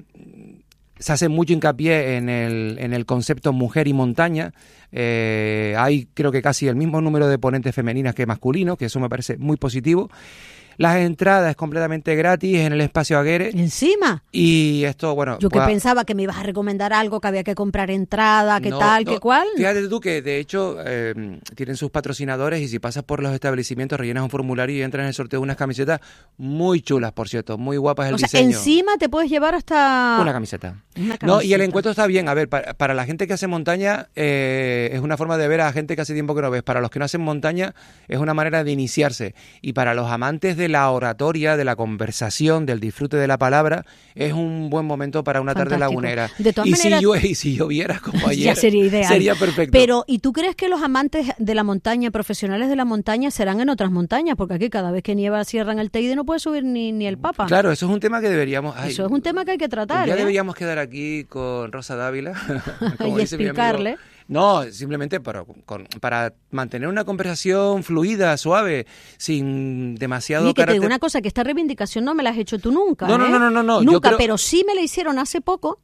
se hace mucho hincapié en el, en el concepto mujer y montaña. Eh, hay creo que casi el mismo número de ponentes femeninas que masculinos, que eso me parece muy positivo. Las entradas completamente gratis en el espacio Aguere.
Encima.
Y esto, bueno...
Yo que
pues,
pensaba que me ibas a recomendar algo, que había que comprar entrada, que
no,
tal,
no.
que cual.
Fíjate tú que de hecho eh, tienen sus patrocinadores y si pasas por los establecimientos rellenas un formulario y entras en el sorteo de unas camisetas muy chulas, por cierto, muy guapas el
O sea,
diseño.
encima te puedes llevar hasta...
Una camiseta.
Una
No, y el
camiseta.
encuentro está bien. A ver, para, para la gente que hace montaña eh, es una forma de ver a gente que hace tiempo que no ves. Para los que no hacen montaña es una manera de iniciarse. Y para los amantes de la oratoria, de la conversación, del disfrute de la palabra, es un buen momento para una tarde
Fantástico.
lagunera.
De todas
y,
maneras-
si llueve, y si lloviera como ayer,
Ya sería ideal.
sería perfecto.
Pero, ¿y tú crees que los amantes de la montaña, profesionales de la montaña, serán en otras montañas? Porque aquí cada vez que nieva cierran el Teide y no puede subir ni, ni el Papa.
Claro, eso es un tema que deberíamos... ay,
Eso es un tema que hay que tratar,
ya
¿eh?
deberíamos quedar aquí con Rosa Dávila. como
Y
dice mi amigo.
explicarle.
No, simplemente para, con- para mantener una conversación fluida, suave, sin demasiado
Oye, que te
carácter.
digo una cosa, que esta reivindicación no me la has hecho tú nunca,
No, no,
¿eh?
no, no, no, no, yo
Nunca,
creo-
pero sí me la hicieron hace poco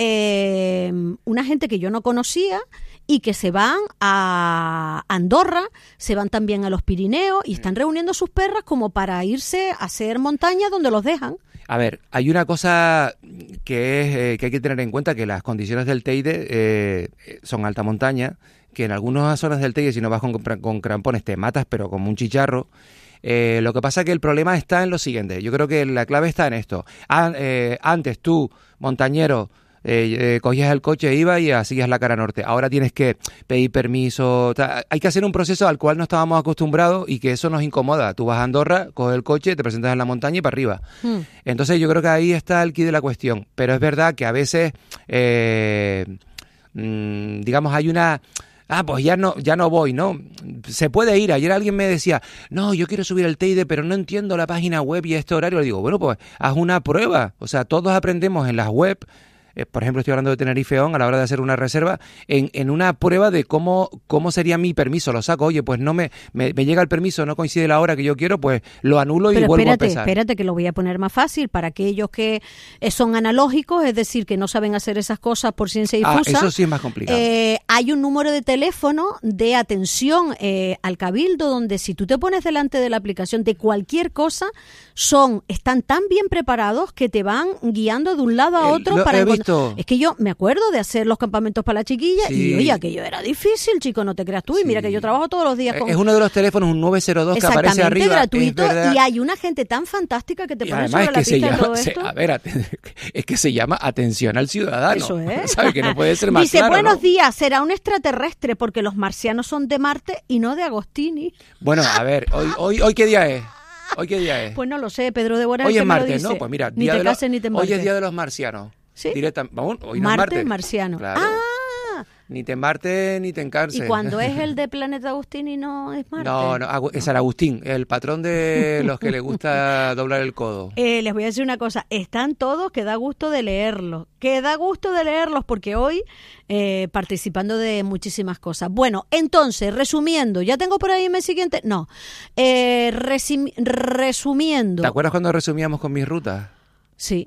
eh, una gente que yo no conocía y que se van a Andorra, se van también a los Pirineos y están reuniendo sus perras como para irse a hacer montaña donde los dejan.
A ver, hay una cosa que, es, eh, que hay que tener en cuenta, que las condiciones del Teide eh, son alta montaña, que en algunas zonas del Teide si no vas con, con crampones te matas, pero como un chicharro. Eh, lo que pasa es que el problema está en lo siguiente. Yo creo que la clave está en esto. An- eh, antes tú, montañero, Eh, eh, cogías el coche, ibas y hacías la cara norte. Ahora tienes que pedir permiso. Ta, hay que hacer un proceso al cual no estábamos acostumbrados y que eso nos incomoda. Tú vas a Andorra, coges el coche, te presentas en la montaña y para arriba. Hmm. Entonces yo creo que ahí está el quid de la cuestión. Pero es verdad que a veces, eh, mmm, digamos, hay una... Ah, pues ya no, ya no voy, ¿no? Se puede ir. Ayer alguien me decía, no, yo quiero subir el Teide, pero no entiendo la página web y este horario. Le digo, bueno, pues haz una prueba. O sea, todos aprendemos en las web. Eh, por ejemplo, estoy hablando de Tenerife On a la hora de hacer una reserva, en, en una prueba de cómo, cómo sería mi permiso. Lo saco, oye, pues no me, me, me llega el permiso, no coincide la hora que yo quiero, pues lo anulo y
Pero
vuelvo
espérate,
a empezar.
Espérate, que lo voy a poner más fácil para aquellos que son analógicos, es decir, que no saben hacer esas cosas por ciencia difusa.
Ah, eso sí es más complicado.
Eh, hay un número de teléfono de atención eh, al Cabildo, donde si tú te pones delante de la aplicación de cualquier cosa, son están tan bien preparados que te van guiando de un lado a otro.
Eh, lo,
para
he
encontrar...
visto.
Es que yo me acuerdo de hacer los campamentos para la chiquilla
Sí.
y oye, aquello era difícil, chico, no te creas tú. Y mira que yo trabajo todos los días con...
Es uno de los teléfonos, un nueve cero dos que aparece arriba.
Gratuito,
es gratuito
y hay una gente tan fantástica que te
y
pone
además
sobre
es
la
que
pista
se
de
llama,
todo
se-
esto.
a ver, es que se llama atención al ciudadano.
Eso es.
¿Sabe? Que no puede ser más
Dice,
claro,
buenos
¿no?
días, será un extraterrestre porque los marcianos son de Marte y no de Agostini.
Bueno, a ver, hoy, hoy, hoy ¿qué día es? ¿Hoy qué día es?
Pues no lo sé, Pedro de Bora.
Hoy
el
es
que me lo
martes,
dice.
¿no? Pues mira,
ni
día
te
de los-
cases ni te
hoy
embarques.
es día de los marcianos.
¿Sí?
Directa, vamos, hoy no es
Marte,
martes.
marciano.
Claro.
Ah,
Ni te embartes ni te encarces.
y cuando es el de Planeta Agostini no es Marte.
No, no, Agu- es San Agustín, el patrón de los que le gusta doblar el codo.
Eh, les voy a decir una cosa, están todos que da gusto de leerlos, que da gusto de leerlos porque hoy eh, participando de muchísimas cosas. Bueno, entonces, resumiendo, ¿ya tengo por ahí el mes siguiente? No, eh, resim- resumiendo.
¿Te acuerdas cuando resumíamos con mis rutas?
Sí.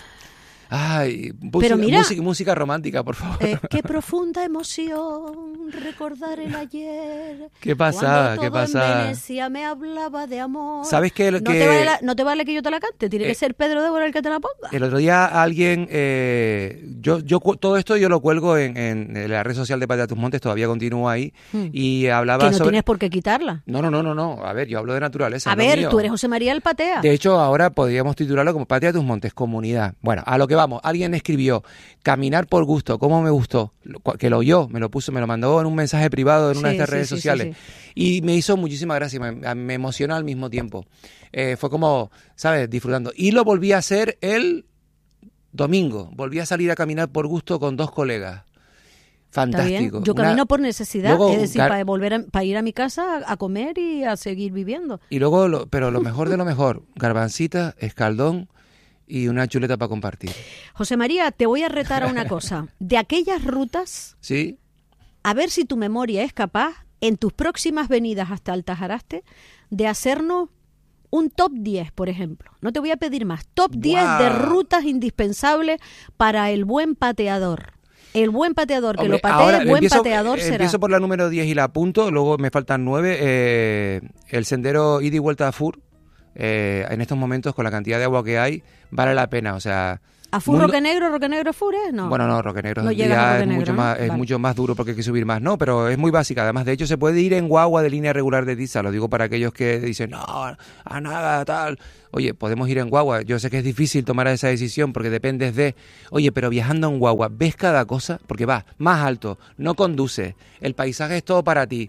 Ay, música,
Pero mira-
música, música romántica, por favor.
Eh, qué profunda emoción recordar el ayer.
¿Qué pasa?
Cuando
¿Qué
todo
pasa?
en Venecia me hablaba de amor.
¿Sabes qué?
No,
que-
te vale la- no te vale que yo te la cante, tiene
Eh,
que ser Pedro Débora el que te la ponga.
El otro día alguien, eh, yo, yo cu- todo esto yo lo cuelgo en, en la red social de Patria Tus Montes, todavía continúa ahí,
Hmm.
y hablaba
Que no
sobre...
tienes por qué quitarla.
No, no, no, no, no, a ver, yo hablo de naturaleza.
A
no
ver,
mío.
tú eres José María el Patea.
De hecho, ahora podríamos titularlo como Patria Tus Montes, comunidad. Bueno, a lo que vamos, alguien escribió, caminar por gusto, ¿cómo me gustó? Lo- Que lo oyó, me lo puso, me lo mandó en un mensaje privado en una
Sí,
de estas
sí,
redes
sí, sí,
sociales. Y me hizo muchísima gracia, me, me emociona al mismo tiempo. Eh, fue como, ¿sabes? Disfrutando. Y lo volví a hacer el domingo. Volví a salir a caminar por gusto con dos colegas.
Está bien.
Fantástico.
Yo
Una-
camino por necesidad,
Luego,
es decir,
gar-
para volver a, para ir a mi casa a comer y a seguir viviendo.
Y luego, lo- pero lo mejor de lo mejor, garbancita, escaldón y una chuleta para compartir.
José María, te voy a retar a una cosa. De aquellas rutas,
¿Sí?
a ver si tu memoria es capaz, en tus próximas venidas hasta Altajaraste, de hacernos un top diez, por ejemplo. No te voy a pedir más. Top diez de
¡Guau!
rutas indispensables para el buen pateador. El buen pateador, que
Hombre,
lo patee,
ahora
buen
empiezo,
pateador
eh,
será.
Empiezo por la número diez y la apunto, luego me faltan nueve. Eh, el sendero ida y vuelta a Fur, eh, en estos momentos, con la cantidad de agua que hay, vale la pena. O sea,
¿A Fur
mundo-
Roque Negro, Roque Negro Fur, eh? No.
Bueno, no, Roque Negro
No
ya
llegas a Roque
es,
Negro,
mucho
¿no?
más, es
Vale.
mucho más duro porque hay que subir más. No, pero es muy básica. Además, de hecho, se puede ir en guagua de línea regular de Tiza. Lo digo para aquellos que dicen, no, a nada, tal. Oye, podemos ir en guagua. Yo sé que es difícil tomar esa decisión porque dependes de... Oye, pero viajando en guagua, ¿ves cada cosa? Porque vas más alto, no conduces, el paisaje es todo para ti.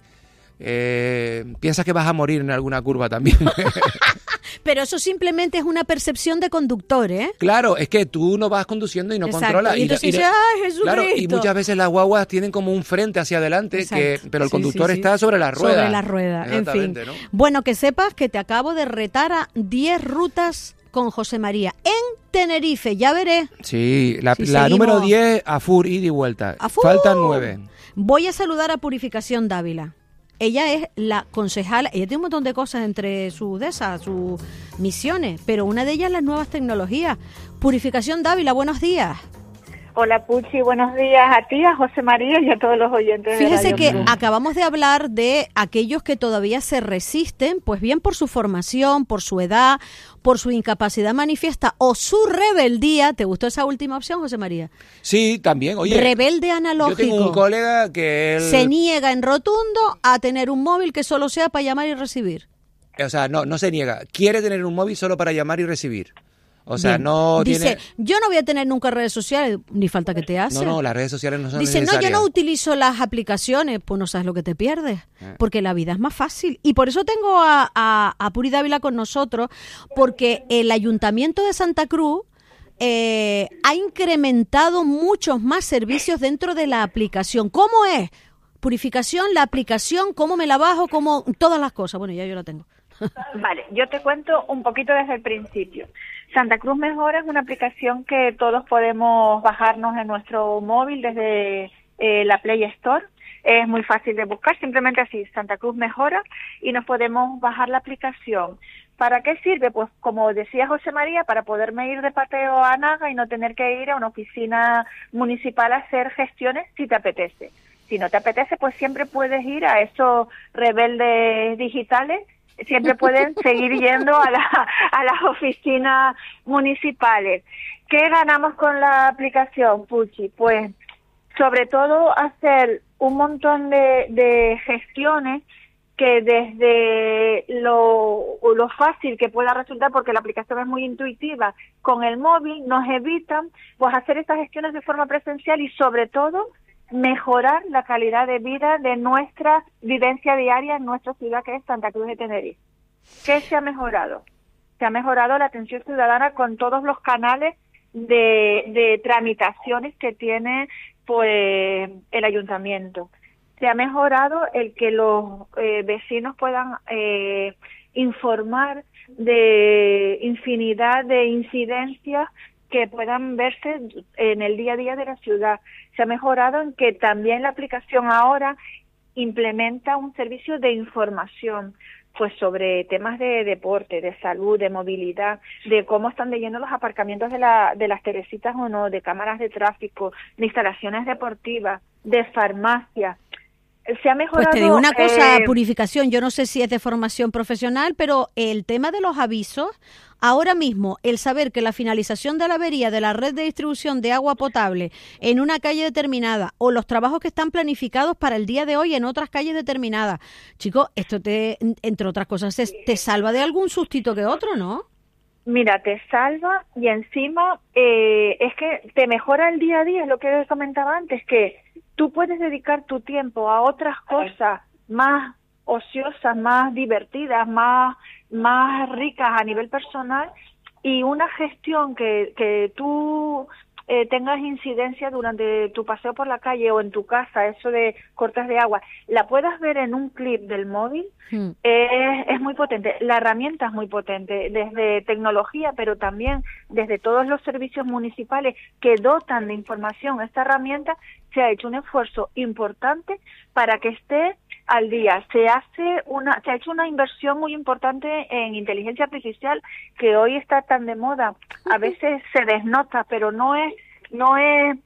Eh, piensas que vas a morir en alguna curva también.
Pero eso simplemente es una percepción de conductor, ¿eh?
Claro, es que tú no vas conduciendo y no
Exacto.
controlas.
Y entonces
la-
dices, ¡ay, Jesucristo!
Claro, y muchas veces las guaguas tienen como un frente hacia adelante, que,
Exacto.
pero el
Sí,
conductor
sí, sí.
está sobre la rueda.
Sobre la rueda, en fin.
Exactamente, ¿no?
Bueno, que sepas que te acabo de retar a diez rutas con José María en Tenerife, ya veré.
Sí, la,
Si
la
seguimos-
número diez, Afur, ida y vuelta.
¡Afur!
Faltan nueve.
Voy a saludar a Purificación Dávila. Ella es la concejala, ella tiene un montón de cosas entre sus de esas, sus misiones, pero una de ellas es las nuevas tecnologías. Purificación Dávila, buenos días.
Hola Puchi, buenos días a ti, a José María y a todos los oyentes de
Fíjese
Radio
que
Cruz.
acabamos de hablar de aquellos que todavía se resisten, pues bien por su formación, por su edad, por su incapacidad manifiesta o su rebeldía. ¿Te gustó esa última opción, José María?
Sí, también, oye.
Rebelde
Yo
analógico.
tengo un colega que él...
Se niega en rotundo a tener un móvil que solo sea para llamar y recibir.
O sea, no, no se niega. Quiere tener un móvil solo para llamar y recibir. O sea,
Bien.
no
Dice,
tiene...
yo no voy a tener nunca redes sociales, ni falta que te hace.
No, no, las redes sociales no son
Dice,
necesarias.
no, yo no utilizo las aplicaciones. Pues no sabes lo que te pierdes,
Eh.
porque la vida es más fácil. Y por eso tengo a, a, a Puri Dávila con nosotros, porque el Ayuntamiento de Santa Cruz eh, ha incrementado muchos más servicios dentro de la aplicación. ¿Cómo es? Purificación, la aplicación, cómo me la bajo, cómo todas las cosas. Bueno, ya yo la tengo.
Vale, yo te cuento un poquito desde el principio. Santa Cruz Mejora es una aplicación que todos podemos bajarnos en nuestro móvil desde eh, la Play Store. Es muy fácil de buscar, simplemente así, Santa Cruz Mejora, y nos podemos bajar la aplicación. ¿Para qué sirve? Pues como decía José María, para poderme ir de paseo a Naga y no tener que ir a una oficina municipal a hacer gestiones si te apetece. Si no te apetece, pues siempre puedes ir a esos rebeldes digitales, siempre pueden seguir yendo a, la, a las oficinas municipales. ¿Qué ganamos con la aplicación, Puchi? Pues sobre todo hacer un montón de, de gestiones que desde lo, lo fácil que pueda resultar, porque la aplicación es muy intuitiva, con el móvil nos evitan pues hacer estas gestiones de forma presencial y sobre todo mejorar la calidad de vida de nuestra vivencia diaria en nuestra ciudad, que es Santa Cruz de Tenerife. ¿Qué se ha mejorado? Se ha mejorado la atención ciudadana con todos los canales de, de tramitaciones que tiene pues el ayuntamiento. Se ha mejorado el que los eh, vecinos puedan eh, informar de infinidad de incidencias que puedan verse en el día a día de la ciudad. Se ha mejorado en que también la aplicación ahora implementa un servicio de información pues sobre temas de deporte, de salud, de movilidad, de cómo están de lleno los aparcamientos de, la, de las Teresitas o no, de cámaras de tráfico, de instalaciones deportivas, de farmacia. Se ha mejorado.
Pues te digo una cosa,
eh,
Purificación, yo no sé si es de formación profesional, pero el tema de los avisos, ahora mismo, el saber que la finalización de la avería de la red de distribución de agua potable en una calle determinada o los trabajos que están planificados para el día de hoy en otras calles determinadas, chicos, esto te, entre otras cosas, te salva de algún sustito que otro, ¿no?
Mira, te salva y encima eh, es que te mejora el día a día, es lo que comentaba antes, que tú puedes dedicar tu tiempo a otras cosas más ociosas, más divertidas, más, más ricas a nivel personal, y una gestión que, que tú eh, tengas incidencia durante tu paseo por la calle o en tu casa, eso de cortes de agua, la puedas ver en un clip del móvil, hmm. es, es muy potente. La herramienta es muy potente, desde tecnología, pero también desde todos los servicios municipales que dotan de información esta herramienta. Se ha hecho un esfuerzo importante para que esté al día. Se hace una, se ha hecho una inversión muy importante en inteligencia artificial que hoy está tan de moda. A veces se desnota, pero no es, no es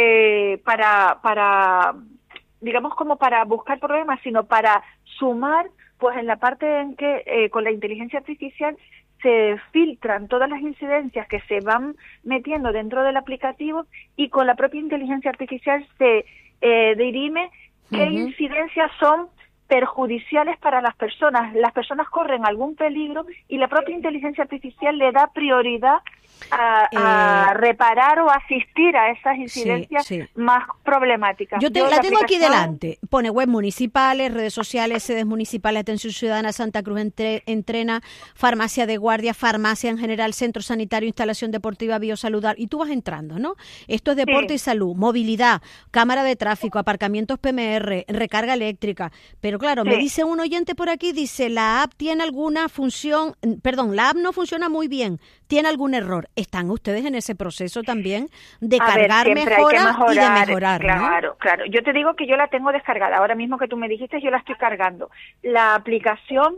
eh, para, para, digamos como para buscar problemas, sino para sumar, pues en la parte en que eh, con la inteligencia artificial se filtran todas las incidencias que se van metiendo dentro del aplicativo y con la propia inteligencia artificial se eh, dirime qué uh-huh. incidencias son perjudiciales para las personas. Las personas corren algún peligro y la propia inteligencia artificial le da prioridad a, a eh, reparar o asistir a esas incidencias sí, sí. más problemáticas.
Yo, te, Yo la, la tengo aplicación... aquí delante. Pone web municipales, redes sociales, sedes municipales, atención ciudadana, Santa Cruz entre, entrena, farmacia de guardia, farmacia en general, centro sanitario, instalación deportiva, biosaludar. Y tú vas entrando, ¿no? Esto es deporte sí. y salud, movilidad, cámara de tráfico, aparcamientos P M R, recarga eléctrica. Pero claro, sí. me dice un oyente por aquí, dice, la app tiene alguna función, perdón, la app no funciona muy bien, tiene algún error. ¿Están ustedes en ese proceso también de
a
cargar
ver,
mejora
mejorar,
y de mejorar?
Claro,
¿no?
claro. Yo te digo que yo la tengo descargada. Ahora mismo que tú me dijiste, yo la estoy cargando. La aplicación,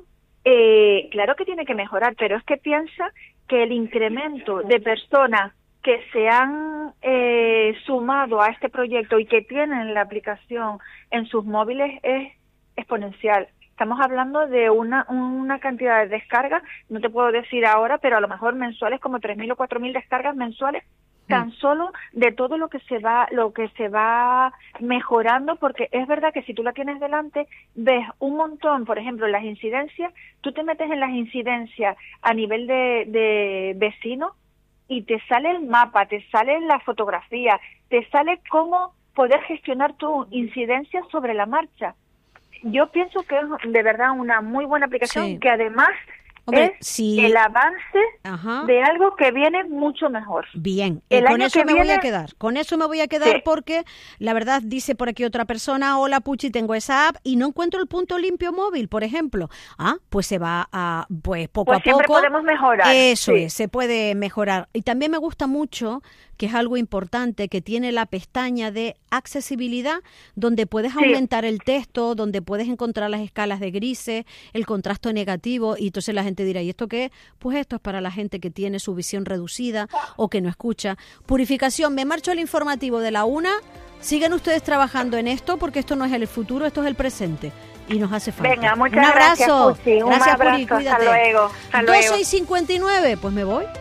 eh, claro que tiene que mejorar, pero es que piensa que el incremento de personas que se han eh, sumado a este proyecto y que tienen la aplicación en sus móviles es exponencial. Estamos hablando de una una cantidad de descargas, no te puedo decir ahora, pero a lo mejor mensuales como tres mil o cuatro mil descargas mensuales, tan solo de todo lo que se va lo que se va mejorando, porque es verdad que si tú la tienes delante, ves un montón, por ejemplo, las incidencias, tú te metes en las incidencias a nivel de, de vecinos, y te sale el mapa, te sale la fotografía, te sale cómo poder gestionar tu incidencia sobre la marcha. Yo pienso que es de verdad una muy buena aplicación, sí. que además Hombre, es sí. el avance Ajá. de algo que viene mucho mejor.
Bien, el con eso me viene... voy a quedar. Con eso me voy a quedar sí. porque la verdad dice por aquí otra persona, hola Puchi, tengo esa app y no encuentro el punto limpio móvil, por ejemplo. Ah, pues se va a, pues poco
pues
a
siempre
poco.
podemos mejorar.
Eso
sí.
es, se puede mejorar. Y también me gusta mucho, que es algo importante, que tiene la pestaña de accesibilidad, donde puedes sí. aumentar el texto, donde puedes encontrar las escalas de grises, el contraste negativo, y entonces la gente dirá, ¿y esto qué es? Pues esto es para la gente que tiene su visión reducida o que no escucha. Purificación, me marcho al informativo de la una. Sigan ustedes trabajando en esto, porque esto no es el futuro, esto es el presente. Y nos hace falta.
Venga, muchas
Un abrazo.
Gracias, Puchi. Un
gracias,
abrazo.
Puri, cuídate.
Hasta luego. Hasta luego.
doce y cincuenta y nueve, pues me voy.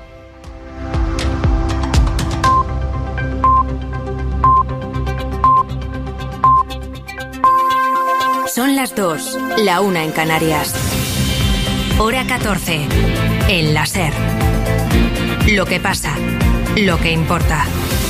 Son las dos, la una en Canarias. Hora catorce, en la SER. Lo que pasa, lo que importa.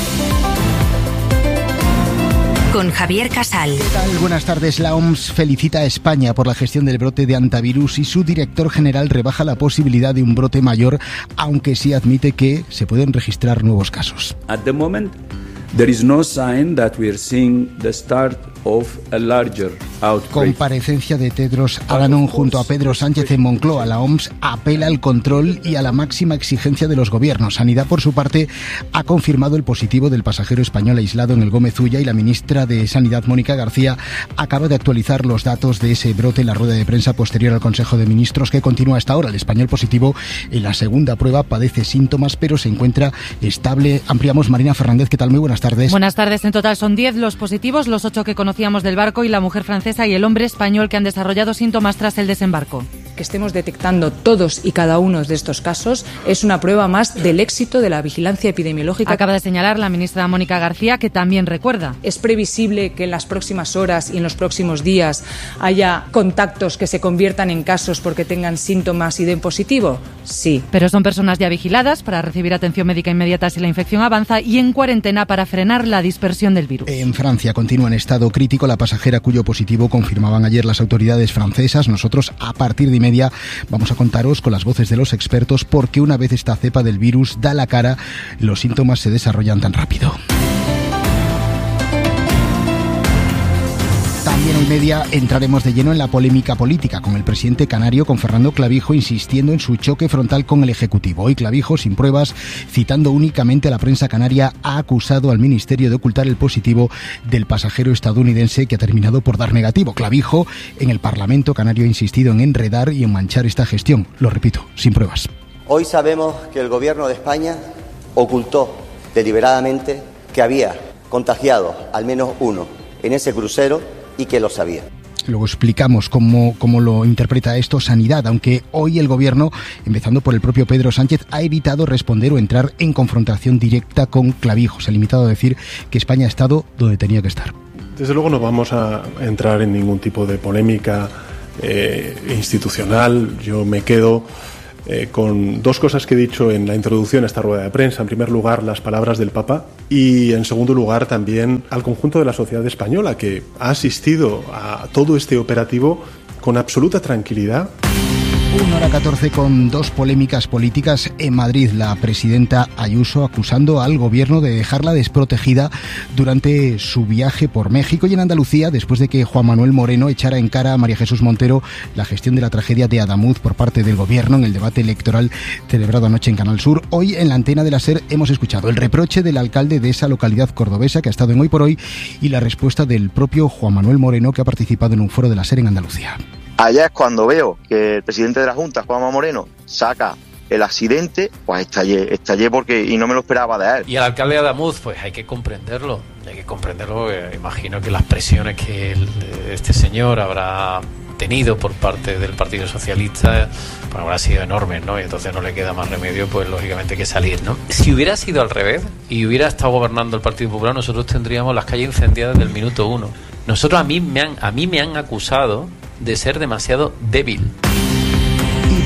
Con Javier Casal.
¿Qué tal? Buenas tardes. La O M S felicita a España por la gestión del brote de hantavirus y su director general rebaja la posibilidad de un brote mayor, aunque sí admite que se pueden registrar nuevos casos.
At the moment, there is no sign that we are seeing the start of a larger outbreak.
Comparecencia de Tedros Adhanom junto a Pedro Sánchez en Moncloa. La O M S apela al control y a la máxima exigencia de los gobiernos. Sanidad, por su parte, ha confirmado el positivo del pasajero español aislado en el Gómez Ulla, y la ministra de Sanidad, Mónica García, acaba de actualizar los datos de ese brote en la rueda de prensa posterior al Consejo de Ministros, que continúa hasta ahora. El español positivo en la segunda prueba padece síntomas, pero se encuentra estable. Ampliamos. Marina Fernández, ¿qué tal? Muy buenas tardes.
Buenas tardes. En total son diez los positivos, los ocho que conocemos del barco y la mujer francesa y el hombre español que han desarrollado síntomas tras el desembarco.
Que estemos detectando todos y cada uno de estos casos es una prueba más del éxito de la vigilancia epidemiológica.
Acaba de señalar la ministra Mónica García, que también recuerda.
Es previsible que en las próximas horas y en los próximos días haya contactos que se conviertan en casos porque tengan síntomas y den positivo. Sí.
Pero son personas ya vigiladas para recibir atención médica inmediata si la infección avanza y en cuarentena para frenar la dispersión del virus.
En Francia continúa en estado crítico la pasajera cuyo positivo confirmaban ayer las autoridades francesas. Nosotros, a partir de media, vamos a contaros con las voces de los expertos por qué una vez esta cepa del virus da la cara, los síntomas se desarrollan tan rápido. También en media entraremos de lleno en la polémica política con el presidente canario, con Fernando Clavijo, insistiendo en su choque frontal con el Ejecutivo. Hoy Clavijo, sin pruebas, citando únicamente a la prensa canaria, ha acusado al Ministerio de ocultar el positivo del pasajero estadounidense, que ha terminado por dar negativo. Clavijo, en el Parlamento canario, ha insistido en enredar y en manchar esta gestión. Lo repito, sin pruebas.
Hoy sabemos que el Gobierno de España ocultó deliberadamente que había contagiado al menos uno en ese crucero y que lo sabía.
Luego explicamos cómo, cómo lo interpreta esto Sanidad, aunque hoy el Gobierno, empezando por el propio Pedro Sánchez, ha evitado responder o entrar en confrontación directa con Clavijo. Se ha limitado a decir que España ha estado donde tenía que estar.
Desde luego no vamos a entrar en ningún tipo de polémica eh, institucional. Yo me quedo Eh, con dos cosas que he dicho en la introducción a esta rueda de prensa. En primer lugar, las palabras del Papa, y en segundo lugar también al conjunto de la sociedad española, que ha asistido a todo este operativo con absoluta tranquilidad.
Una hora catorce con dos polémicas políticas en Madrid. La presidenta Ayuso acusando al gobierno de dejarla desprotegida durante su viaje por México, y en Andalucía, después de que Juan Manuel Moreno echara en cara a María Jesús Montero la gestión de la tragedia de Adamuz por parte del gobierno en el debate electoral celebrado anoche en Canal Sur. Hoy en la antena de la SER hemos escuchado el reproche del alcalde de esa localidad cordobesa, que ha estado en Hoy por Hoy, y la respuesta del propio Juan Manuel Moreno, que ha participado en un foro de la SER en Andalucía.
Allá es cuando veo que el presidente de la Junta, Juanma Moreno, saca el accidente, pues estallé, estallé porque y no me lo esperaba de él.
Y al alcalde de Adamuz, pues hay que comprenderlo, hay que comprenderlo. Eh, imagino que las presiones que el, este señor habrá tenido por parte del Partido Socialista, pues habrá sido enormes, ¿no? Y entonces no le queda más remedio, pues lógicamente, que salir, ¿no? Si hubiera sido al revés y hubiera estado gobernando el Partido Popular, nosotros tendríamos las calles incendiadas desde el minuto uno. Nosotros a mí me han, a mí me han acusado de ser demasiado débil.
Y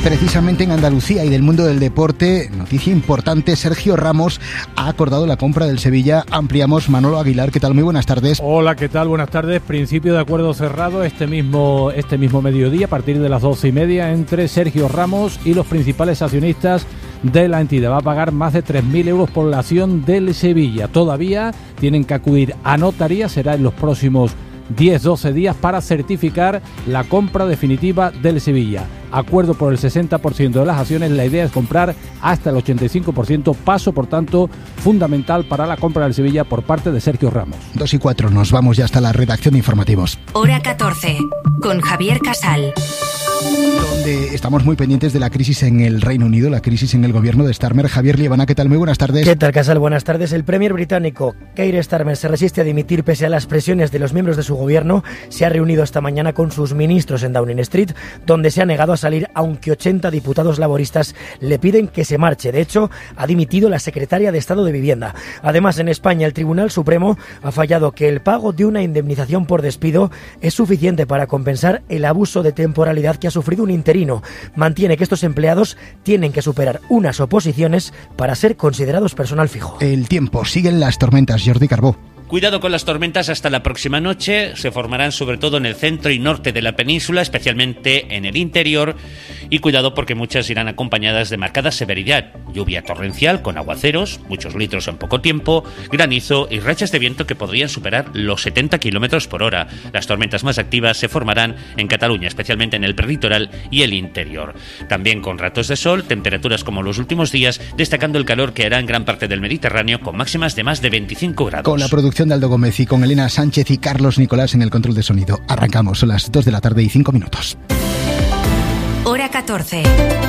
Precisamente en Andalucía y del mundo del deporte, noticia importante, Sergio Ramos ha acordado la compra del Sevilla. Ampliamos, Manolo Aguilar, ¿qué tal? Muy buenas tardes.
Hola, ¿qué tal? Buenas tardes. Principio de acuerdo cerrado este mismo, este mismo mediodía, a partir de las doce y media, entre Sergio Ramos y los principales accionistas de la entidad. Va a pagar más de tres mil euros por la acción del Sevilla. Todavía tienen que acudir a notaría, será en los próximos diez a doce días para certificar la compra definitiva del Sevilla. Acuerdo por el sesenta por ciento de las acciones, la idea es comprar hasta el ochenta y cinco por ciento, paso por tanto fundamental para la compra del Sevilla por parte de Sergio Ramos.
Dos y cuatro, nos vamos ya hasta la redacción de informativos.
Hora catorce, con Javier Casal.
Donde estamos muy pendientes de la crisis en el Reino Unido, la crisis en el gobierno de Starmer. Javier Liebana, ¿qué tal? Muy buenas tardes.
¿Qué tal, Casal? Buenas tardes. El premier británico Keir Starmer se resiste a dimitir pese a las presiones de los miembros de su gobierno. Se ha reunido esta mañana con sus ministros en Downing Street, donde se ha negado a salir, aunque ochenta diputados laboristas le piden que se marche. De hecho, ha dimitido la secretaria de Estado de Vivienda. Además, en España, el Tribunal Supremo ha fallado que el pago de una indemnización por despido es suficiente para compensar el abuso de temporalidad que ha sufrido un interino. Mantiene que estos empleados tienen que superar unas oposiciones para ser considerados personal fijo.
El tiempo, siguen las tormentas. Jordi Carbó.
Cuidado con las tormentas hasta la próxima noche, se formarán sobre todo en el centro y norte de la península, especialmente en el interior, y cuidado porque muchas irán acompañadas de marcada severidad, lluvia torrencial con aguaceros, muchos litros en poco tiempo, granizo y rachas de viento que podrían superar los setenta kilómetros por hora. Las tormentas más activas se formarán en Cataluña, especialmente en el prelitoral y el interior. También con ratos de sol, temperaturas como los últimos días, destacando el calor que hará en gran parte del Mediterráneo con máximas de más de veinticinco grados.
Con la producción de Aldo Gómez y con Elena Sánchez y Carlos Nicolás en el control de sonido. Arrancamos, son las dos de la tarde y cinco minutos.
Hora catorce.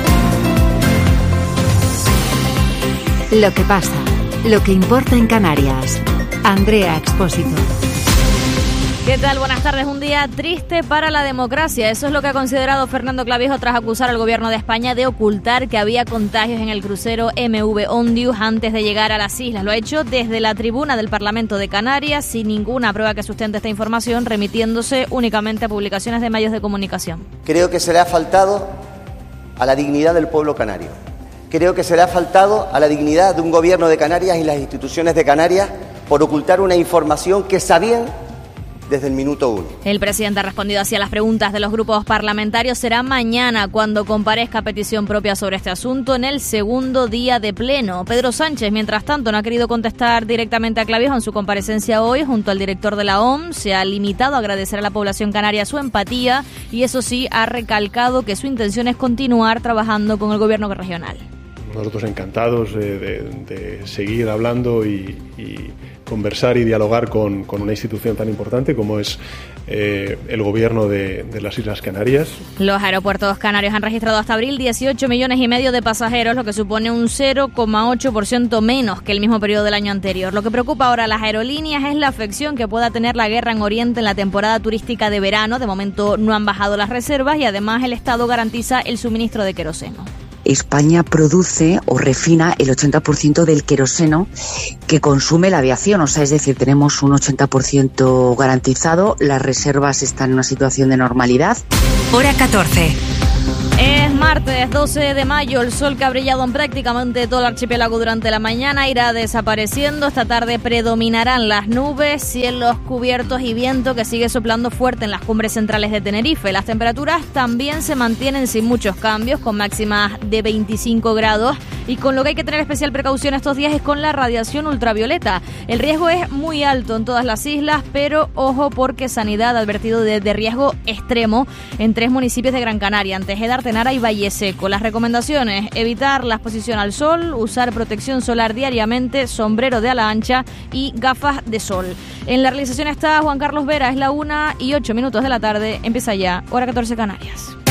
Lo que pasa, lo que importa en Canarias. Andrea Expósito.
¿Qué tal? Buenas tardes. Un día triste para la democracia. Eso es lo que ha considerado Fernando Clavijo tras acusar al gobierno de España de ocultar que había contagios en el crucero M V Ondius antes de llegar a las islas. Lo ha hecho desde la tribuna del Parlamento de Canarias, sin ninguna prueba que sustente esta información, remitiéndose únicamente a publicaciones de medios de comunicación.
Creo que se le ha faltado a la dignidad del pueblo canario. Creo que se le ha faltado a la dignidad de un gobierno de Canarias y las instituciones de Canarias por ocultar una información que sabían desde el minuto uno.
El presidente ha respondido hacia las preguntas de los grupos parlamentarios. Será mañana cuando comparezca a petición propia sobre este asunto en el segundo día de pleno. Pedro Sánchez, mientras tanto, no ha querido contestar directamente a Clavijo en su comparecencia hoy junto al director de la O M S. Se ha limitado a agradecer a la población canaria su empatía y eso sí, ha recalcado que su intención es continuar trabajando con el gobierno regional.
Nosotros encantados de, de, de seguir hablando y, y conversar y dialogar con, con una institución tan importante como es eh, el gobierno de, de las Islas Canarias.
Los aeropuertos canarios han registrado hasta abril dieciocho millones y medio de pasajeros, lo que supone un cero coma ocho por ciento menos que el mismo periodo del año anterior. Lo que preocupa ahora a las aerolíneas es la afección que pueda tener la guerra en Oriente en la temporada turística de verano. De momento no han bajado las reservas y además el Estado garantiza el suministro de queroseno.
España produce o refina el ochenta por ciento del queroseno que consume la aviación, o sea, es decir, tenemos un ochenta por ciento garantizado, las reservas están en una situación de normalidad.
Hora catorce.
Es martes doce de mayo, el sol que ha brillado en prácticamente todo el archipiélago durante la mañana irá desapareciendo. Esta tarde predominarán las nubes, cielos cubiertos y viento que sigue soplando fuerte en las cumbres centrales de Tenerife. Las temperaturas también se mantienen sin muchos cambios, con máximas de veinticinco grados, y con lo que hay que tener especial precaución estos días es con la radiación ultravioleta. El riesgo es muy alto en todas las islas, pero ojo porque Sanidad ha advertido de, de riesgo extremo en tres municipios de Gran Canaria, Antequera, Tenara y Valle Seco. Las recomendaciones: evitar la exposición al sol, usar protección solar diariamente, sombrero de ala ancha y gafas de sol. En la realización está Juan Carlos Vera. Es la una y ocho minutos de la tarde. Empieza ya Hora catorce Canarias.